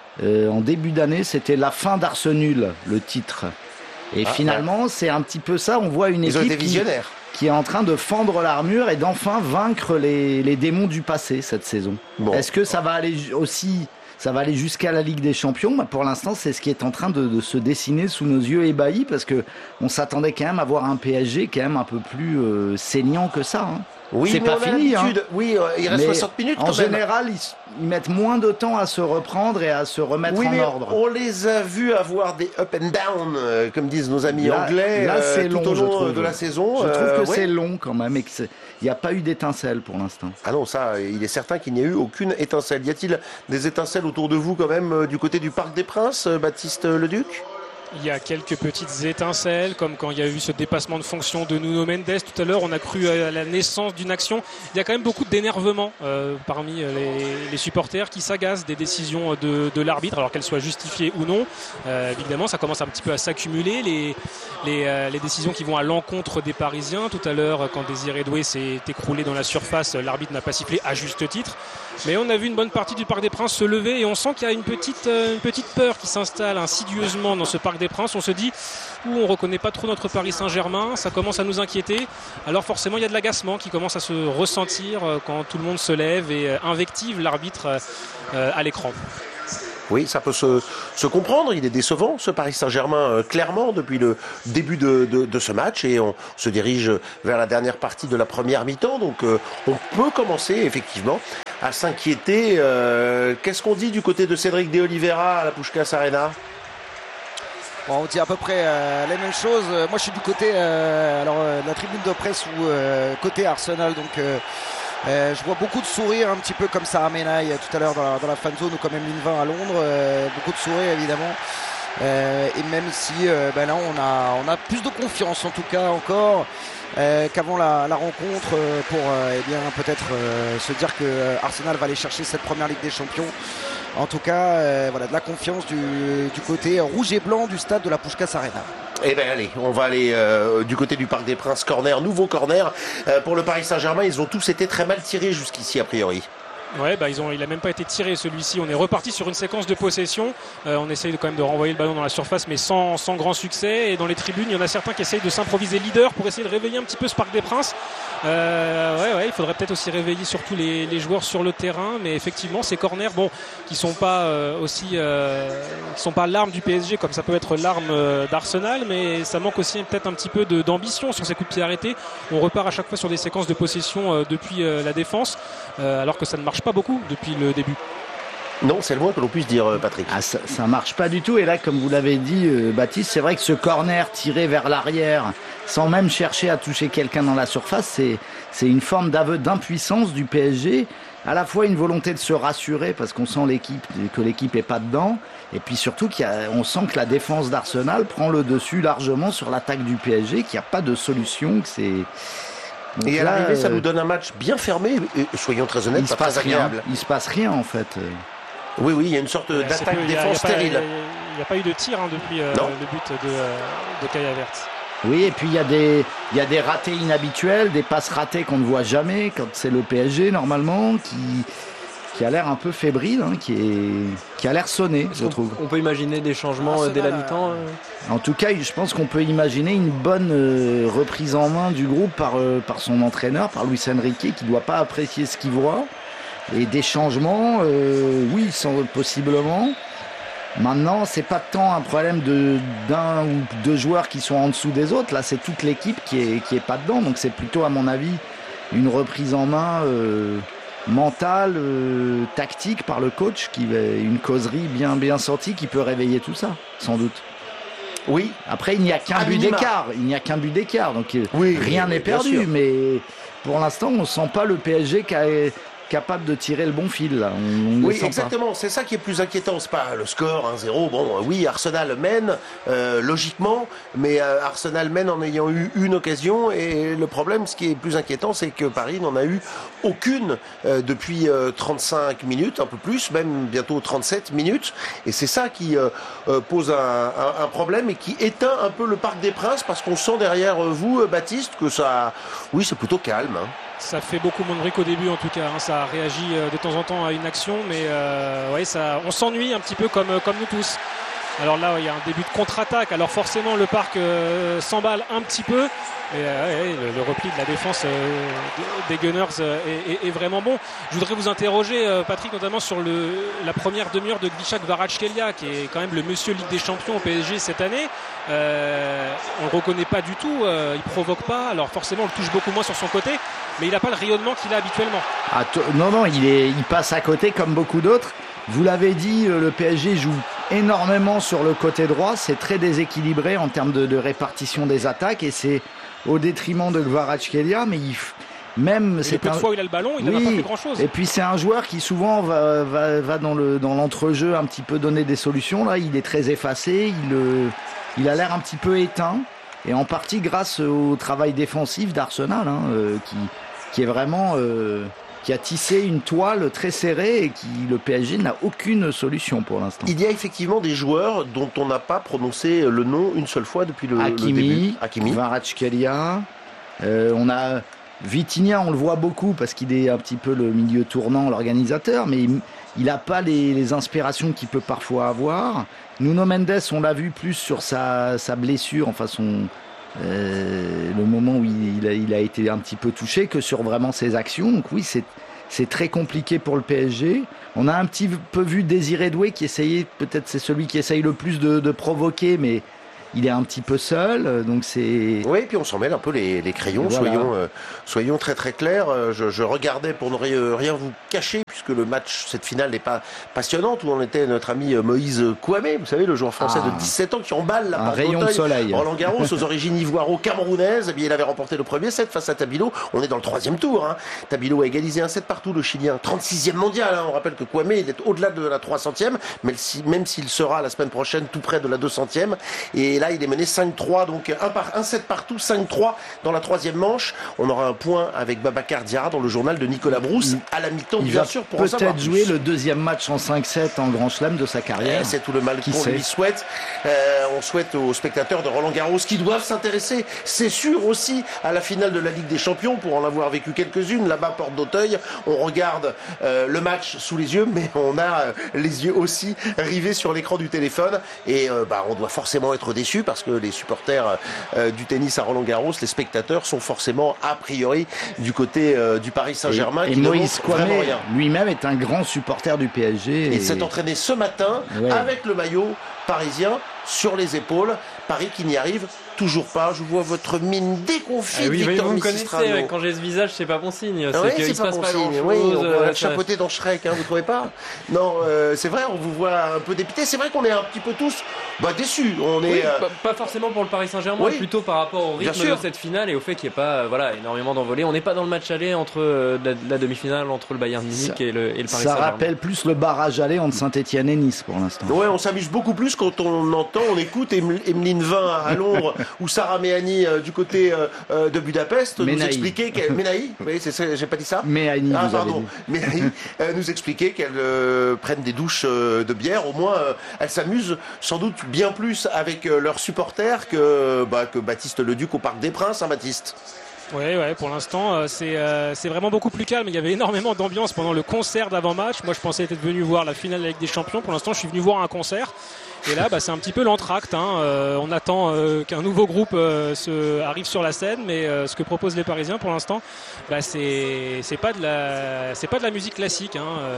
En début d'année, c'était la fin d'Arsenal, le titre. Et finalement, c'est un petit peu ça. On voit une équipe qui est en train de fendre l'armure et d'enfin vaincre les démons du passé cette saison. Bon. Est-ce que ça va aller aussi... Ça va aller jusqu'à la Ligue des Champions. Pour l'instant, c'est ce qui est en train de se dessiner sous nos yeux ébahis, parce que on s'attendait quand même à voir un PSG quand même un peu plus saignant que ça. Oui, c'est pas fini. Oui, il reste 60 minutes. En général, ils mettent moins de temps à se reprendre et à se remettre en ordre. On les a vus avoir des up and down, comme disent nos amis anglais, c'est tout au long de la saison. Je trouve que c'est long quand même et qu'il n'y a pas eu d'étincelle pour l'instant. Ah non, ça, il est certain qu'il n'y a eu aucune étincelle. Y a-t-il des étincelles autour de vous quand même du côté du Parc des Princes, Baptiste Leduc ? Il y a quelques petites étincelles, comme quand il y a eu ce dépassement de fonction de Nuno Mendes tout à l'heure. On a cru à la naissance d'une action. Il y a quand même beaucoup d'énervement parmi les supporters qui s'agacent des décisions de l'arbitre, alors qu'elles soient justifiées ou non. Évidemment, ça commence un petit peu à s'accumuler, les décisions qui vont à l'encontre des Parisiens. Tout à l'heure, quand Désiré Doué s'est écroulé dans la surface, l'arbitre n'a pas sifflé à juste titre. Mais on a vu une bonne partie du Parc des Princes se lever et on sent qu'il y a une petite peur qui s'installe insidieusement dans ce Parc des Princes. On se dit, on reconnaît pas trop notre Paris Saint-Germain, ça commence à nous inquiéter. Alors forcément, il y a de l'agacement qui commence à se ressentir quand tout le monde se lève et invective l'arbitre à l'écran. Oui, ça peut se comprendre. Il est décevant, ce Paris Saint-Germain, clairement, depuis le début de ce match. Et on se dirige vers la dernière partie de la première mi-temps. Donc, on peut commencer, effectivement, à s'inquiéter. Qu'est-ce qu'on dit du côté de Cédric de Oliveira à la Puskás Arena ? Bon, on dit à peu près les mêmes choses. Moi, je suis du côté de la tribune de presse ou côté Arsenal. Donc, je vois beaucoup de sourires, un petit peu comme Sarah Menaille tout à l'heure dans la fan zone ou comme Emeline Vin à Londres. Beaucoup de sourires, évidemment. Et même si là, on a plus de confiance, en tout cas, encore qu'avant la rencontre pour peut-être se dire que Arsenal va aller chercher cette première Ligue des Champions. En tout cas, de la confiance du côté rouge et blanc du stade de la Puskás Arena. Eh bien allez, on va aller du côté du Parc des Princes, corner, nouveau corner pour le Paris Saint-Germain. Ils ont tous été très mal tirés jusqu'ici a priori. Ouais, il a même pas été tiré celui-ci. On est reparti sur une séquence de possession. On essaye quand même de renvoyer le ballon dans la surface, mais sans grand succès. Et dans les tribunes, il y en a certains qui essayent de s'improviser leader pour essayer de réveiller un petit peu ce Parc des Princes. Il faudrait peut-être aussi réveiller surtout les joueurs sur le terrain. Mais effectivement, ces corners, qui sont pas qui sont pas l'arme du PSG comme ça peut être l'arme d'Arsenal, mais ça manque aussi peut-être un petit peu d'ambition sur ces coups de pied arrêtés. On repart à chaque fois sur des séquences de possession depuis la défense, alors que ça ne marche pas beaucoup depuis le début. Non, c'est le moins que l'on puisse dire, Patrick. Ça marche pas du tout. Et là, comme vous l'avez dit, Baptiste, c'est vrai que ce corner tiré vers l'arrière, sans même chercher à toucher quelqu'un dans la surface, c'est une forme d'aveu d'impuissance du PSG. À la fois une volonté de se rassurer parce qu'on sent que l'équipe est pas dedans, et puis surtout on sent que la défense d'Arsenal prend le dessus largement sur l'attaque du PSG, qu'il n'y a pas de solution, que c'est... Donc et à l'arrivée, ça nous donne un match bien fermé, et soyons très honnêtes, pas très agréable. Il se passe rien en fait. Oui, il y a une sorte d'attaque-défense stérile. Il n'y a pas eu de tir depuis le but de Kai Havertz. Oui, et puis il y a des ratés inhabituels, des passes ratées qu'on ne voit jamais quand c'est le PSG normalement, qui a l'air un peu fébrile, qui a l'air sonné, je trouve. On peut imaginer des changements dès la mi-temps. En tout cas, je pense qu'on peut imaginer une bonne reprise en main du groupe par son entraîneur, par Luis Enrique, qui ne doit pas apprécier ce qu'il voit. Et des changements, oui, possiblement. Maintenant, c'est pas tant un problème d'un ou deux joueurs qui sont en dessous des autres. Là, c'est toute l'équipe qui est pas dedans. Donc, c'est plutôt, à mon avis, une reprise en main mentale, tactique par le coach, une causerie bien sortie qui peut réveiller tout ça, sans doute. Oui. Après, il n'y a qu'un but d'écart. Donc, rien n'est perdu. Sûr. Mais pour l'instant, on sent pas le PSG capable de tirer le bon fil là. Oui, exactement, c'est ça qui est plus inquiétant, c'est pas le score 1-0. Bon, oui, Arsenal mène logiquement, mais Arsenal mène en ayant eu une occasion, et le problème, ce qui est plus inquiétant, c'est que Paris n'en a eu aucune depuis 35 minutes, un peu plus, même bientôt 37 minutes, et c'est ça qui pose un problème et qui éteint un peu le Parc des Princes, parce qu'on sent derrière vous, Baptiste, que ça, oui, c'est plutôt calme. Ça fait beaucoup moins de bruit qu'au début en tout cas, ça réagit de temps en temps à une action, mais on s'ennuie un petit peu comme nous tous. Alors là, il y a un début de contre-attaque, alors forcément le Parc s'emballe un petit peu, mais le repli de la défense des Gunners est vraiment bon. Je voudrais vous interroger, Patrick, notamment sur la première demi-heure de Gvicha Kvaratskhelia, qui est quand même le monsieur Ligue des Champions au PSG cette année. On ne le reconnaît pas du tout, il provoque pas, alors forcément on le touche beaucoup moins sur son côté, mais il n'a pas le rayonnement qu'il a habituellement. Non, il passe à côté comme beaucoup d'autres. Vous l'avez dit, le PSG joue énormément sur le côté droit, c'est très déséquilibré en termes de répartition des attaques, et c'est au détriment de Kvaratskhelia, mais c'est peu de fois où il a le ballon, il n'a pas fait grand chose. Et puis c'est un joueur qui souvent va dans l'entrejeu un petit peu donner des solutions. Là, il est très effacé, il a l'air un petit peu éteint, et en partie grâce au travail défensif d'Arsenal, qui est vraiment qui a tissé une toile très serrée et qui le PSG n'a aucune solution pour l'instant. Il y a effectivement des joueurs dont on n'a pas prononcé le nom une seule fois depuis le début. Hakimi, Kvaratskhelia, on a Vitinha, on le voit beaucoup parce qu'il est un petit peu le milieu tournant, l'organisateur, mais il n'a pas les inspirations qu'il peut parfois avoir. Nuno Mendes, on l'a vu plus sur sa blessure, enfin le moment où il a été un petit peu touché, que sur vraiment ses actions. Donc oui, c'est très compliqué pour le PSG. On a un petit peu vu Désiré Doué qui essayait, peut-être c'est celui qui essaye le plus de provoquer, mais il est un petit peu seul, donc c'est... Oui, et puis on s'en mêle un peu les crayons, voilà. Soyons très très clairs. Je regardais, pour ne rien vous cacher, puisque le match, cette finale n'est pas passionnante, où on était notre ami Moïse Kouamé, vous savez, le joueur français de 17 ans qui emballe la porte rayon de soleil. Roland Garros, aux origines ivoiro-camerounaises. Il avait remporté le premier set face à Tabilo. On est dans le 3e tour. Tabilo a égalisé un set partout, le Chilien, 36e mondial. On rappelle que Kouamé, il est au-delà de la 300e, même s'il sera la semaine prochaine tout près de la 200e. Et là, il est mené 5-3, donc un set partout, 5-3 dans la 3e manche. On aura un point avec Babacar Diarra dans le journal de Nicolas Brousse à la mi-temps, bien sûr, pour en savoir peut-être jouer le 2e match en 5-7 en Grand Chelem de sa carrière. C'est tout le mal qu'on lui souhaite. On souhaite aux spectateurs de Roland Garros qui doivent s'intéresser, c'est sûr, aussi à la finale de la Ligue des Champions, pour en avoir vécu quelques-unes là-bas, porte d'Auteuil. On regarde le match sous les yeux, mais on a les yeux aussi rivés sur l'écran du téléphone, et on doit forcément être déçus, parce que les supporters du tennis à Roland-Garros, les spectateurs, sont forcément a priori du côté du Paris Saint-Germain, qui Moïse ne montre vraiment rien. Lui-même est un grand supporter du PSG. Et s'est entraîné ce matin avec le maillot parisien sur les épaules. Paris qui n'y arrive toujours pas. Je vois votre mine déconfite, Victor vous me connaissez, quand j'ai ce visage, c'est pas bon signe. C'est se passe pas grand-chose. Oui, on peut être chapeauté dans Shrek, vous trouvez pas? Non, c'est vrai, on vous voit un peu dépité. C'est vrai qu'on est un petit peu tous déçus. On est pas forcément pour le Paris Saint-Germain, plutôt par rapport au rythme de cette finale et au fait qu'il n'y ait pas énormément d'envolées. On n'est pas dans le match aller entre la demi-finale entre le Bayern Munich et le Paris Saint-Germain. Ça rappelle plus le barrage aller entre Saint-Etienne et Nice pour l'instant. Ouais, on s'amuse beaucoup plus quand on écoute Emeline Vin à Londres ou Sarah Méhani du côté de Budapest nous expliquer qu'elle... Ménaï, oui, c'est ça, j'ai pas dit ça. Méhani, Ménaï nous expliquer qu'elles prennent des douches de bière. Au moins, elles s'amusent sans doute bien plus avec leurs supporters que Baptiste Leduc au Parc des Princes, Baptiste. Oui, pour l'instant, c'est vraiment beaucoup plus calme. Il y avait énormément d'ambiance pendant le concert d'avant-match. Moi, je pensais être venu voir la finale de la Ligue des Champions. Pour l'instant, je suis venu voir un concert. Et là, c'est un petit peu l'entracte. On attend qu'un nouveau groupe arrive sur la scène, mais ce que proposent les Parisiens pour l'instant, c'est pas de la musique classique.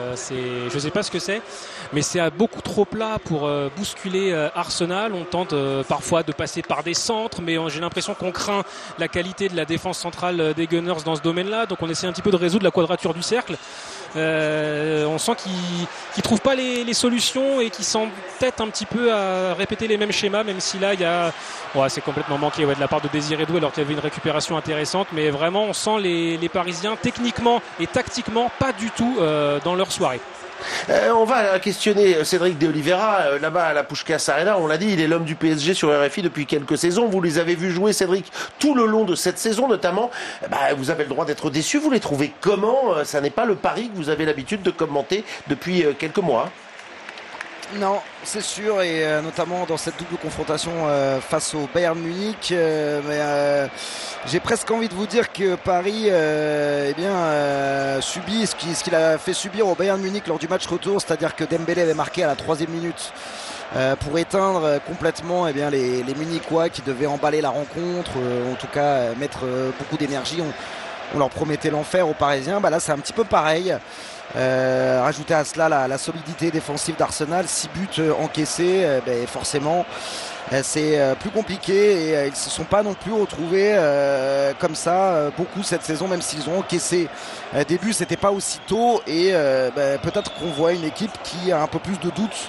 Je sais pas ce que c'est, mais c'est beaucoup trop plat pour bousculer Arsenal. On tente parfois de passer par des centres, mais j'ai l'impression qu'on craint la qualité de la défense centrale des Gunners dans ce domaine-là. Donc on essaie un petit peu de résoudre la quadrature du cercle. On sent qu'ils trouvent pas les solutions et qu'ils s'entêtent un petit peu à répéter les mêmes schémas, même si là c'est complètement manqué de la part de Désiré Doué, alors qu'il y avait une récupération intéressante, mais vraiment on sent les Parisiens techniquement et tactiquement pas du tout dans leur soirée. On va questionner Cédric de Oliveira là-bas à la Puskás Arena. On l'a dit, il est l'homme du PSG sur RFI depuis quelques saisons. Vous les avez vus jouer, Cédric, tout le long de cette saison notamment. Vous avez le droit d'être déçu. Vous les trouvez comment? Ça n'est pas le Paris que vous avez l'habitude de commenter depuis quelques mois. Non, c'est sûr, et notamment dans cette double confrontation face au Bayern Munich. Mais j'ai presque envie de vous dire que Paris subit ce qu'il a fait subir au Bayern Munich lors du match retour, c'est-à-dire que Dembélé avait marqué à la 3e minute pour éteindre complètement les Munichois qui devaient emballer la rencontre, en tout cas mettre beaucoup d'énergie. On leur promettait l'enfer aux Parisiens. Là, c'est un petit peu pareil. Rajouter à cela la solidité défensive d'Arsenal, 6 buts encaissés, forcément c'est plus compliqué, et ils ne se sont pas non plus retrouvés comme ça beaucoup cette saison, même s'ils ont encaissé des buts, c'était pas aussi tôt, et peut-être qu'on voit une équipe qui a un peu plus de doutes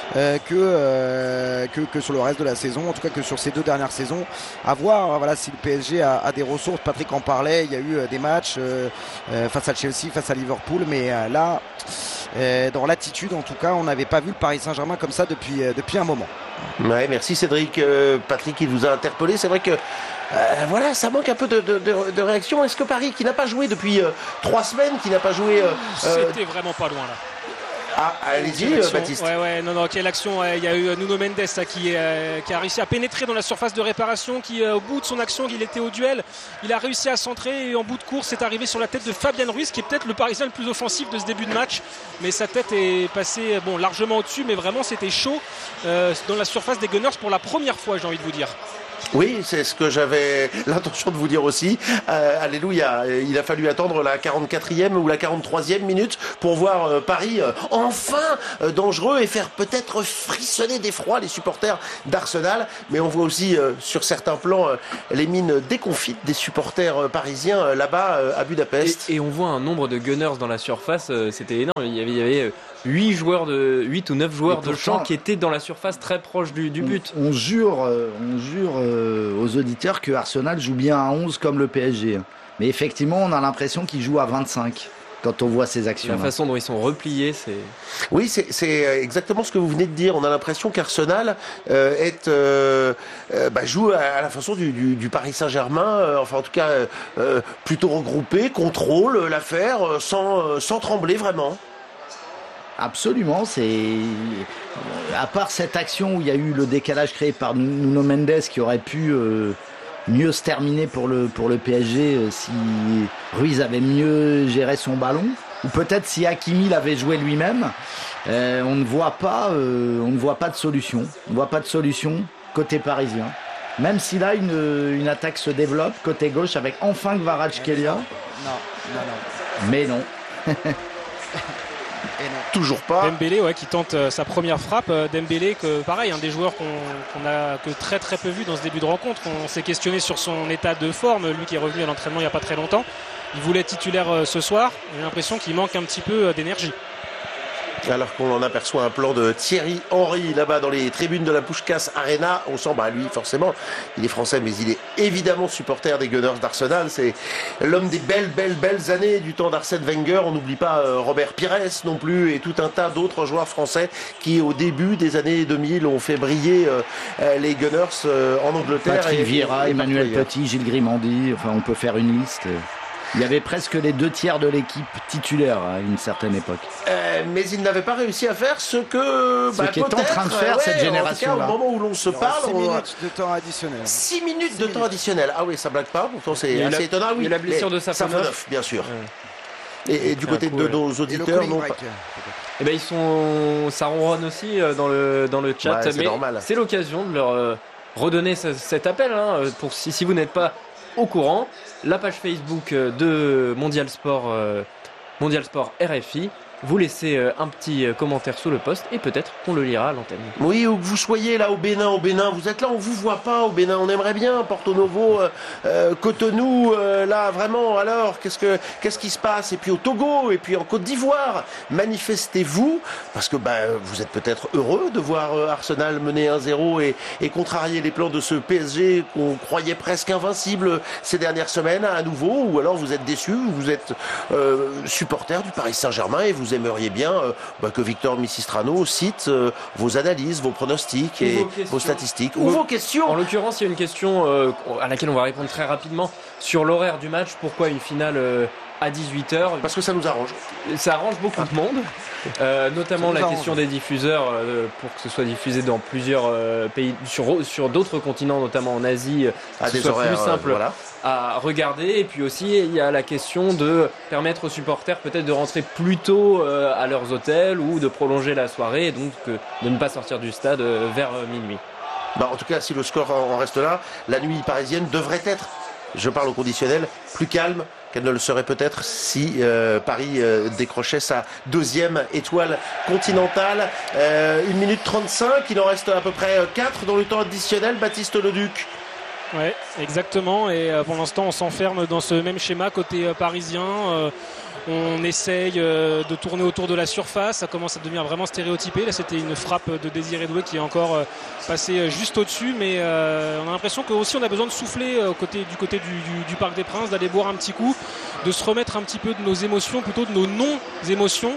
que sur le reste de la saison, en tout cas que sur ces 2 dernières saisons. À voir si le PSG a des ressources. Patrick en parlait, il y a eu des matchs face à Chelsea, face à Liverpool, mais là dans l'attitude en tout cas on n'avait pas vu le Paris Saint-Germain comme ça depuis un moment. Ouais, merci Cédric. Patrick, il vous a interpellé. C'est vrai que voilà, ça manque un peu de réaction. Est-ce que Paris, qui n'a pas joué depuis 3 semaines, qui n'a pas joué... C'était vraiment pas loin là. Ah, allez-y, Baptiste. Ouais, non, quelle action. Il y a eu Nuno Mendes qui a réussi à pénétrer dans la surface de réparation, qui au bout de son action, il était au duel, il a réussi à centrer et en bout de course, c'est arrivé sur la tête de Fabien Ruiz, qui est peut-être le Parisien le plus offensif de ce début de match, mais sa tête est passée largement au-dessus, mais vraiment c'était chaud dans la surface des Gunners pour la première fois, j'ai envie de vous dire. Oui, c'est ce que j'avais l'intention de vous dire aussi. Alléluia, il a fallu attendre la 44e ou la 43e minute pour voir Paris enfin dangereux et faire peut-être frissonner d'effroi les supporters d'Arsenal. Mais on voit aussi sur certains plans les mines déconfites des supporters parisiens là-bas à Budapest. Et on voit un nombre de Gunners dans la surface, c'était énorme. Il y avait 8 ou 9 joueurs de champ qui étaient dans la surface très proche du but. On jure aux auditeurs que Arsenal joue bien à 11 comme le PSG. Mais effectivement, on a l'impression qu'il joue à 25 quand on voit ces actions. La façon dont ils sont repliés, c'est... Oui, c'est exactement ce que vous venez de dire. On a l'impression qu'Arsenal joue à la façon du Paris Saint-Germain, enfin en tout cas plutôt regroupé, contrôle l'affaire sans trembler vraiment. Absolument, à part cette action où il y a eu le décalage créé par Nuno Mendes qui aurait pu mieux se terminer pour le PSG si Ruiz avait mieux géré son ballon, ou peut-être si Hakimi l'avait joué lui-même. On ne voit pas de solution. On ne voit pas de solution côté parisien. Même si là une attaque se développe côté gauche avec enfin Kvaratskhelia. Non. Mais non. Toujours pas. Dembélé qui tente sa première frappe. Dembélé, que pareil, un des joueurs qu'on a que très très peu vu dans ce début de rencontre. On s'est questionné sur son état de forme, lui qui est revenu à l'entraînement il n'y a pas très longtemps. Il voulait être titulaire ce soir. J'ai l'impression qu'il manque un petit peu d'énergie. Alors qu'on en aperçoit un plan de Thierry Henry là-bas dans les tribunes de la Puskás Arena, on sent, lui forcément, il est français mais il est évidemment supporter des Gunners d'Arsenal. C'est l'homme des belles années du temps d'Arsène Wenger. On n'oublie pas Robert Pires non plus et tout un tas d'autres joueurs français qui au début des années 2000 ont fait briller les Gunners en Angleterre. Patrick Vieira, Emmanuel Petit, Gilles Grimandi, enfin on peut faire une liste. Il y avait presque les 2/3 de l'équipe titulaire à une certaine époque. Mais il n'avait pas réussi à faire ce que est en train de faire cette génération-là. Au moment où l'on se parle, 6 minutes de temps additionnel. 6 minutes de temps additionnel. Ah oui, ça blague pas. Pourtant, c'est assez étonnant. Oui, il y a la blessure de Safonov, bien sûr. Et du côté de nos auditeurs, non pas. Eh ben ça ronronne aussi dans le chat. Ouais, mais normal. C'est l'occasion de leur redonner cet appel pour si vous n'êtes pas au courant, la page Facebook de Mondial Sport RFI. Vous laissez un petit commentaire sous le post et peut-être qu'on le lira à l'antenne. Oui, où que vous soyez là au Bénin, vous êtes là, on vous voit pas au Bénin, on aimerait bien, Porto Novo, Cotonou, là vraiment, alors qu'est-ce qui se passe? Et puis au Togo, et puis en Côte d'Ivoire, manifestez-vous, parce que vous êtes peut-être heureux de voir Arsenal mener 1-0 et contrarier les plans de ce PSG qu'on croyait presque invincible ces dernières semaines à nouveau, ou alors vous êtes déçus, vous êtes supporter du Paris Saint-Germain et vous aimeriez bien que Victor Misistrano cite vos analyses, vos pronostics et vos statistiques ou vos questions. En l'occurrence, il y a une question à laquelle on va répondre très rapidement sur l'horaire du match. Pourquoi une finale à 18h? Parce que ça nous arrange. Ça arrange beaucoup de monde, notamment la question des diffuseurs pour que ce soit diffusé dans plusieurs pays, sur d'autres continents, notamment en Asie, à que ce soit plus simple à regarder. Et puis aussi, il y a la question de permettre aux supporters peut-être de rentrer plus tôt à leurs hôtels ou de prolonger la soirée et donc de ne pas sortir du stade vers minuit. En tout cas, si le score en reste là, la nuit parisienne devrait être, je parle au conditionnel, plus calme qu'elle ne le serait peut-être si Paris décrochait sa 2e étoile continentale. 1 minute 35, il en reste à peu près 4 dans le temps additionnel. Baptiste Leduc. Ouais, exactement. Et pour l'instant, on s'enferme dans ce même schéma côté parisien. On essaye de tourner autour de la surface. Ça commence à devenir vraiment stéréotypé. Là, c'était une frappe de Désiré Doué qui est encore passée juste au-dessus. Mais on a l'impression qu'aussi on a besoin de souffler du côté du Parc des Princes, d'aller boire un petit coup, de se remettre un petit peu de nos émotions, plutôt de nos non-émotions.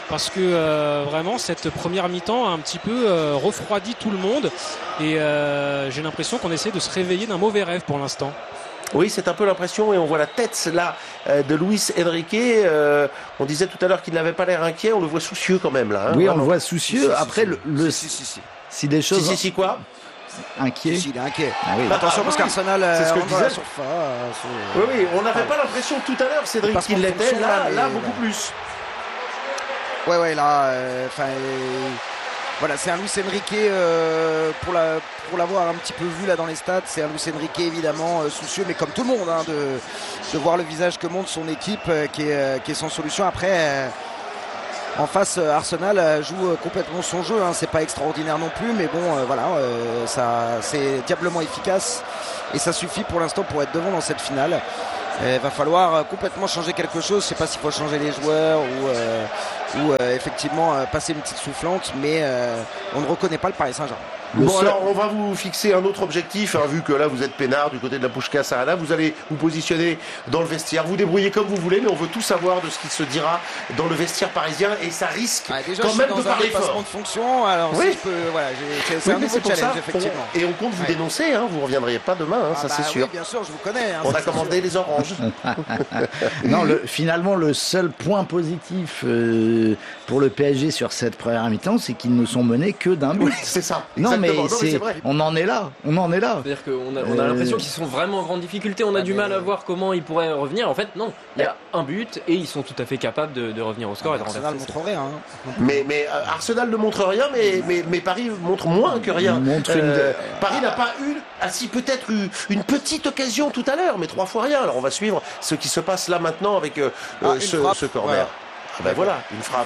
parce que vraiment cette première mi-temps a un petit peu refroidi tout le monde et j'ai l'impression qu'on essaie de se réveiller d'un mauvais rêve pour l'instant. Oui, c'est un peu l'impression et on voit la tête là de Luis Enrique. On disait tout à l'heure qu'il n'avait pas l'air inquiet, on le voit soucieux quand même là. Hein, oui, vraiment. on le voit soucieux. Après, si des choses... Si quoi Inquiet. Si, il est inquiet. Ah oui. Attention parce qu'Arsenal c'est ce que je rentre dans la disais. surface. Oui, on n'avait pas l'impression tout à l'heure, Cédric, qu'il l'était. Là, beaucoup plus. Ouais, là, voilà, c'est un Luis Enrique pour l'avoir un petit peu vu là dans les stats, c'est un Luis Enrique évidemment soucieux, mais comme tout le monde, hein, de voir le visage que montre son équipe qui est sans solution. Après, en face, Arsenal joue complètement son jeu, hein. C'est pas extraordinaire non plus, mais bon, ça, c'est diablement efficace et ça suffit pour l'instant pour être devant dans cette finale. Il va falloir complètement changer quelque chose. Je ne sais pas s'il faut changer les joueurs ou effectivement passer une petite soufflante, mais on ne reconnaît pas le Paris Saint-Germain. Bon, alors on va vous fixer un autre objectif, hein, vu que là vous êtes peinard du côté de la Puskás Arena. Vous allez vous positionner dans le vestiaire, vous débrouillez comme vous voulez, mais on veut tout savoir de ce qui se dira dans le vestiaire parisien et ça risque déjà, quand même de parler fort. Dépassement de fonction, alors oui. si je peux, voilà, c'est un nouveau challenge, effectivement. Et on compte vous dénoncer, hein, vous ne reviendriez pas demain, hein, ça c'est sûr. Oui, bien sûr, je vous connais. Hein, on a commandé les oranges. Non, finalement, le seul point positif pour le PSG sur cette première mi-temps, c'est qu'ils ne sont menés que d'un but. Oui, c'est ça. Non, mais c'est vrai. On en est là. C'est-à-dire qu'on a l'impression qu'ils sont vraiment en grande difficulté. On a du mal à voir comment ils pourraient revenir. En fait, non. Il y a un but et ils sont tout à fait capables de revenir au score et de Arsenal renverser. montre rien. Hein. Mais Arsenal ne montre rien, mais Paris montre moins que rien. Paris n'a pas eu, peut-être eu une petite occasion tout à l'heure, mais 3 fois rien. Alors on va suivre ce qui se passe là maintenant avec ce corner. Ouais. Ben voilà, une frappe.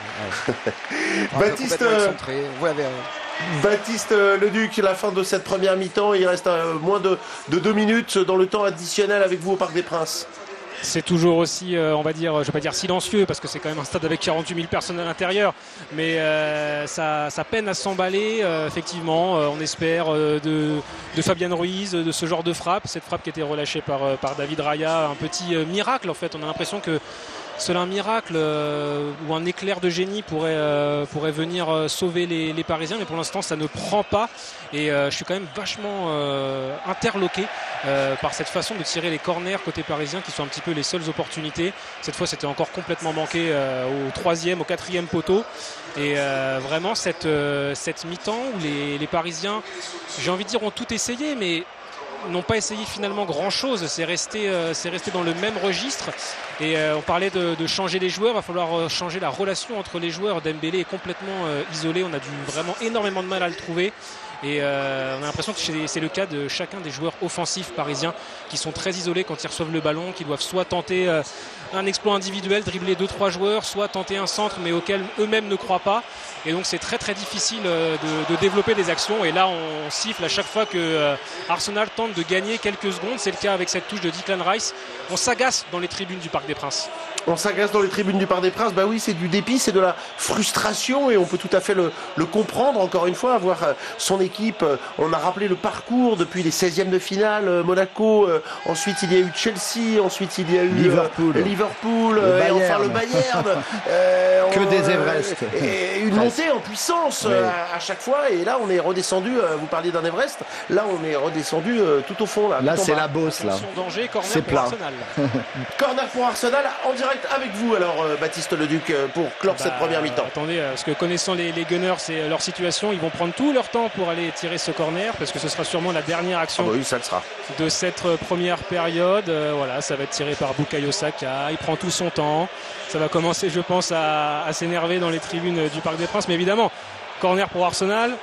Baptiste Leduc, la fin de cette première mi-temps, il reste moins de 2 minutes dans le temps additionnel avec vous au Parc des Princes. C'est toujours aussi, on va dire, je ne vais pas dire silencieux, parce que c'est quand même un stade avec 48 000 personnes à l'intérieur, mais ça peine à s'emballer, effectivement. On espère de Fabian Ruiz, de ce genre de frappe, cette frappe qui a été relâchée par David Raya, un petit miracle en fait. On a l'impression que seul un miracle ou un éclair de génie pourrait venir sauver les Parisiens, mais pour l'instant ça ne prend pas et je suis quand même vachement interloqué par cette façon de tirer les corners côté parisien qui sont un petit peu les seules opportunités. Cette fois c'était encore complètement manqué au 3e, au 4e poteau et vraiment cette mi-temps où les Parisiens, j'ai envie de dire, ont tout essayé, mais n'ont pas essayé finalement grand chose. C'est resté dans le même registre et on parlait de changer les joueurs. Il va falloir changer la relation entre les joueurs. Dembélé est complètement isolé, on a dû vraiment énormément de mal à le trouver et on a l'impression que c'est le cas de chacun des joueurs offensifs parisiens qui sont très isolés quand ils reçoivent le ballon, qui doivent soit tenter un exploit individuel, dribbler 2-3 joueurs, soit tenter un centre mais auquel eux-mêmes ne croient pas, et donc c'est très très difficile de développer des actions. Et là on siffle à chaque fois que Arsenal tente de gagner quelques secondes. C'est le cas avec cette touche de Declan Rice. On s'agace dans les tribunes du Parc des Princes. On s'agace dans les tribunes du Parc des Princes. Bah oui, c'est du dépit, c'est de la frustration et on peut tout à fait le comprendre. Encore une fois, avoir son équipe, on a rappelé le parcours depuis les 16e de finale, Monaco, ensuite il y a eu Chelsea, ensuite il y a eu Liverpool et enfin le Bayern. Que des Everest. Et une montée en puissance à chaque fois. Et là, on est redescendu, vous parliez d'un Everest, là on est redescendu tout au fond. Là c'est la Beauce. Là. Danger, corner c'est pour plat. Arsenal. Corner pour Arsenal en direct avec vous alors Baptiste Leduc pour clore cette première mi-temps. Attendez, parce que connaissant les Gunners et leur situation, ils vont prendre tout leur temps pour aller tirer ce corner parce que ce sera sûrement la dernière action ça le sera. De cette première période. Voilà, ça va être tiré par Bukayo Saka, il prend tout son temps. Ça va commencer, je pense, à s'énerver dans les tribunes du Parc des Princes, mais évidemment, corner pour Arsenal,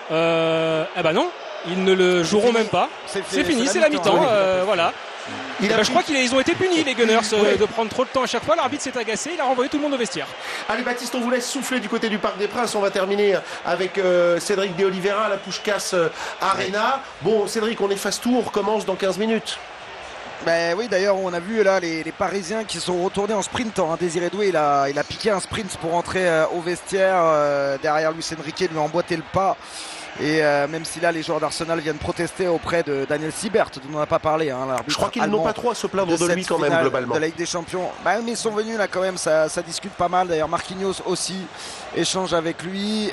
non, ils ne le joueront même pas. C'est fini, c'est la mi-temps, voilà. Je crois qu'ils ont été punis les Gunners de prendre trop de temps à chaque fois. L'arbitre s'est agacé, il a renvoyé tout le monde au vestiaire. Allez Baptiste, on vous laisse souffler du côté du Parc des Princes. On va terminer avec Cédric de Oliveira à la Puskás Arena. Bon Cédric, on efface tout, on recommence dans 15 minutes. Oui, d'ailleurs, on a vu là les Parisiens qui sont retournés en sprintant. Désiré Doué, il a piqué un sprint pour entrer au vestiaire. Derrière Luis Enrique, lui a emboîté le pas. Et même si là les joueurs d'Arsenal viennent protester auprès de Daniel Siebert, dont on n'a pas parlé, l'arbitre. Je crois qu'ils n'ont pas trop à se plaindre de lui quand même globalement. De la Ligue des Champions. Mais ils sont venus là quand même, ça discute pas mal. D'ailleurs Marquinhos aussi échange avec lui.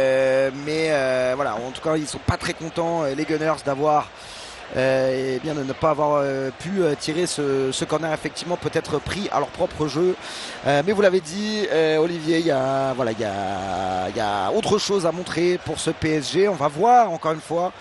Voilà, en tout cas ils sont pas très contents les Gunners d'avoir de ne pas avoir pu tirer ce corner effectivement peut-être pris à leur propre jeu. Mais vous l'avez dit, Olivier, il y a autre chose à montrer pour ce PSG. On va voir encore une fois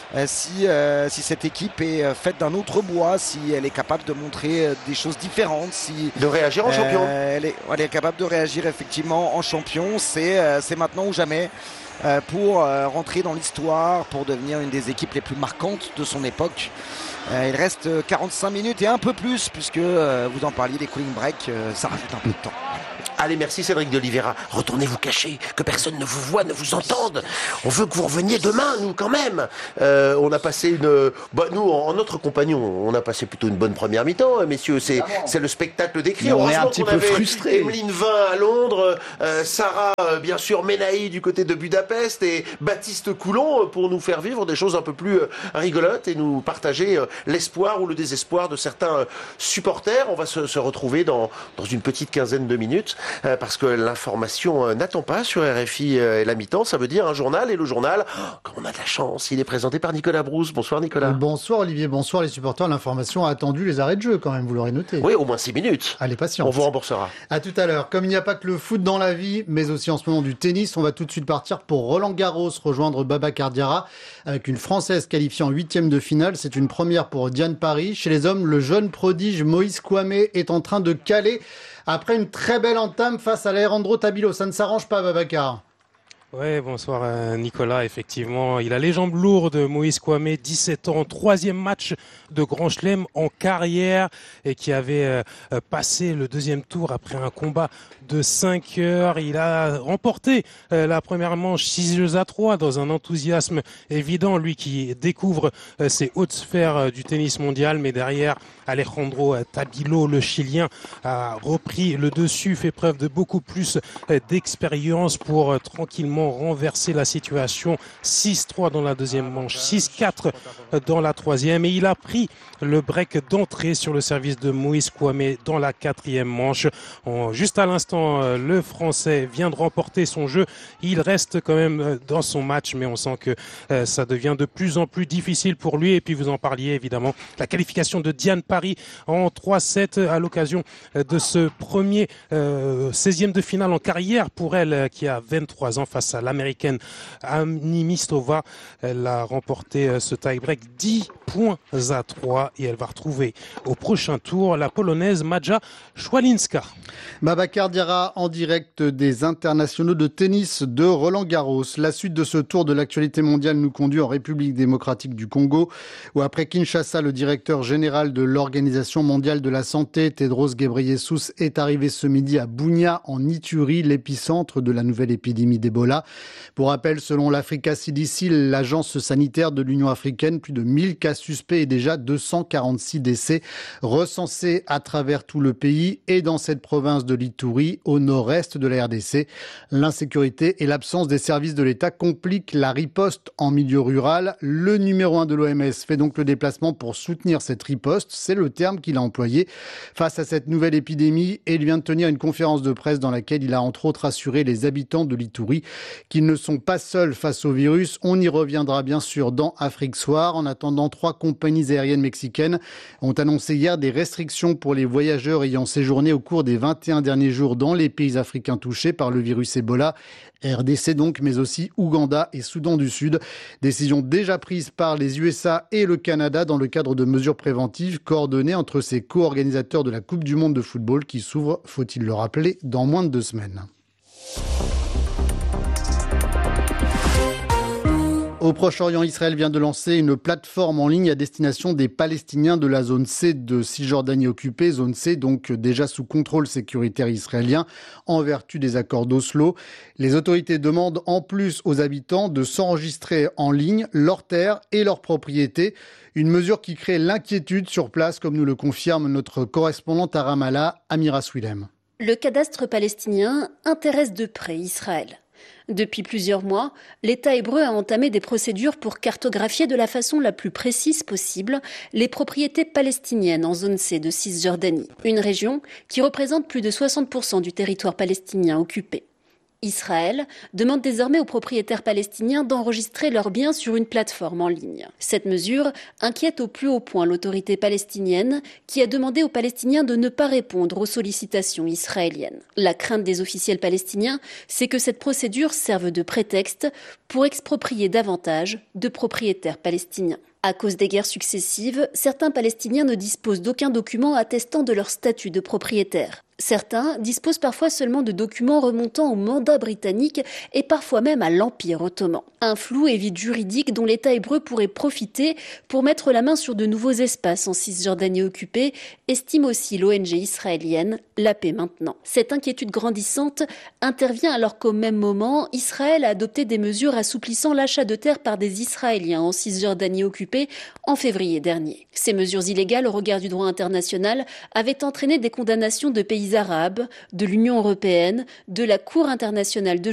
si cette équipe est faite d'un autre bois, si elle est capable de montrer des choses différentes, de réagir en champion. Elle est capable de réagir effectivement en champion. C'est maintenant ou jamais. Pour rentrer dans l'histoire, pour devenir une des équipes les plus marquantes de son époque. Il reste 45 minutes et un peu plus, puisque vous en parliez, des cooling breaks, ça rajoute un peu de temps. Allez, merci Cédric d'Oliveira. Retournez vous cacher, que personne ne vous voit, ne vous entende. On veut que vous reveniez demain, nous, quand même. On a passé nous, en notre compagnie, on a passé plutôt une bonne première mi-temps, messieurs. C'est le spectacle décrit. On est un petit peu frustrés. Emeline Vin à Londres, Sarah, bien sûr, Menahi du côté de Budapest et Baptiste Coulon pour nous faire vivre des choses un peu plus rigolotes et nous partager l'espoir ou le désespoir de certains supporters. On va se retrouver dans une petite quinzaine de minutes. Parce que l'information n'attend pas sur RFI et la mi-temps, ça veut dire un journal, et le journal, quand on a de la chance, il est présenté par Nicolas Brousse. Bonsoir Nicolas. Bonsoir Olivier, bonsoir les supporters. L'information a attendu les arrêts de jeu quand même, vous l'aurez noté. Oui, au moins 6 minutes. Allez, patience. On vous remboursera. À tout à l'heure. Comme il n'y a pas que le foot dans la vie, mais aussi en ce moment du tennis, on va tout de suite partir pour Roland-Garros, rejoindre Babacar Diarra avec une Française qualifiée en 8e de finale. C'est une première pour Diane Parry. Chez les hommes, le jeune prodige Moïse Kouamé est en train de caler après une très belle entame face à Alejandro Tabilo. Ça ne s'arrange pas, Babacar. Ouais, bonsoir Nicolas, effectivement, il a les jambes lourdes, Moïse Kouamé, 17 ans, 3e match de Grand Chelem en carrière et qui avait passé le 2e tour après un combat de 5 heures. Il a remporté la première manche 6-3 dans un enthousiasme évident, lui qui découvre ces hautes sphères du tennis mondial, mais derrière Alejandro Tabilo, le Chilien, a repris le dessus, fait preuve de beaucoup plus d'expérience pour tranquillement renverser la situation. 6-3 dans la 2e manche, 6-4 dans la 3e, et il a pris le break d'entrée sur le service de Moïse Kouamé dans la 4e manche. Juste à l'instant, le Français vient de remporter son jeu. Il reste quand même dans son match, mais on sent que ça devient de plus en plus difficile pour lui. Et puis vous en parliez évidemment, la qualification de Diane Parry en 3-7 à l'occasion de ce premier 16e de finale en carrière pour elle, qui a 23 ans, face à l'américaine Amy Mistova. Elle a remporté ce tie-break 10-3 et elle va retrouver au prochain tour la polonaise Maja Szwalinska. Babacar Diarra en direct des internationaux de tennis de Roland-Garros. La suite de ce tour de l'actualité mondiale nous conduit en République démocratique du Congo, où après Kinshasa, le directeur général de l'Organisation mondiale de la santé, Tedros Ghebreyesus, est arrivé ce midi à Bunia en Ituri, l'épicentre de la nouvelle épidémie d'Ebola. Pour rappel, selon l'Africa CDC, l'agence sanitaire de l'Union africaine, plus de 1000 cas suspects et déjà 246 décès recensés à travers tout le pays et dans cette province de l'Ituri, au nord-est de la RDC. L'insécurité et l'absence des services de l'État compliquent la riposte en milieu rural. Le numéro 1 de l'OMS fait donc le déplacement pour soutenir cette riposte. C'est le terme qu'il a employé face à cette nouvelle épidémie, et il vient de tenir une conférence de presse dans laquelle il a entre autres assuré les habitants de l'Ituri qu'ils ne sont pas seuls face au virus. On y reviendra bien sûr dans Afrique Soir. En attendant, 3 compagnies aériennes mexicaines ont annoncé hier des restrictions pour les voyageurs ayant séjourné au cours des 21 derniers jours dans les pays africains touchés par le virus Ebola. RDC donc, mais aussi Ouganda et Soudan du Sud. Décision déjà prise par les USA et le Canada dans le cadre de mesures préventives coordonnées entre ces co-organisateurs de la Coupe du Monde de football qui s'ouvre, faut-il le rappeler, dans moins de 2 semaines. Au Proche-Orient, Israël vient de lancer une plateforme en ligne à destination des Palestiniens de la zone C de Cisjordanie occupée, zone C donc déjà sous contrôle sécuritaire israélien en vertu des accords d'Oslo. Les autorités demandent en plus aux habitants de s'enregistrer en ligne leurs terres et leurs propriétés. Une mesure qui crée l'inquiétude sur place, comme nous le confirme notre correspondante à Ramallah, Amira Swilem. Le cadastre palestinien intéresse de près Israël. Depuis plusieurs mois, l'État hébreu a entamé des procédures pour cartographier de la façon la plus précise possible les propriétés palestiniennes en zone C de Cisjordanie, une région qui représente plus de 60% du territoire palestinien occupé. Israël demande désormais aux propriétaires palestiniens d'enregistrer leurs biens sur une plateforme en ligne. Cette mesure inquiète au plus haut point l'autorité palestinienne qui a demandé aux Palestiniens de ne pas répondre aux sollicitations israéliennes. La crainte des officiels palestiniens, c'est que cette procédure serve de prétexte pour exproprier davantage de propriétaires palestiniens. À cause des guerres successives, certains Palestiniens ne disposent d'aucun document attestant de leur statut de propriétaire. Certains disposent parfois seulement de documents remontant au mandat britannique et parfois même à l'Empire ottoman. Un flou et vide juridique dont l'État hébreu pourrait profiter pour mettre la main sur de nouveaux espaces en Cisjordanie occupée, estime aussi l'ONG israélienne La Paix Maintenant. Cette inquiétude grandissante intervient alors qu'au même moment, Israël a adopté des mesures assouplissant l'achat de terres par des Israéliens en Cisjordanie occupée en février dernier. Ces mesures illégales au regard du droit international avaient entraîné des condamnations de pays arabes, de l'Union européenne, de la Cour internationale de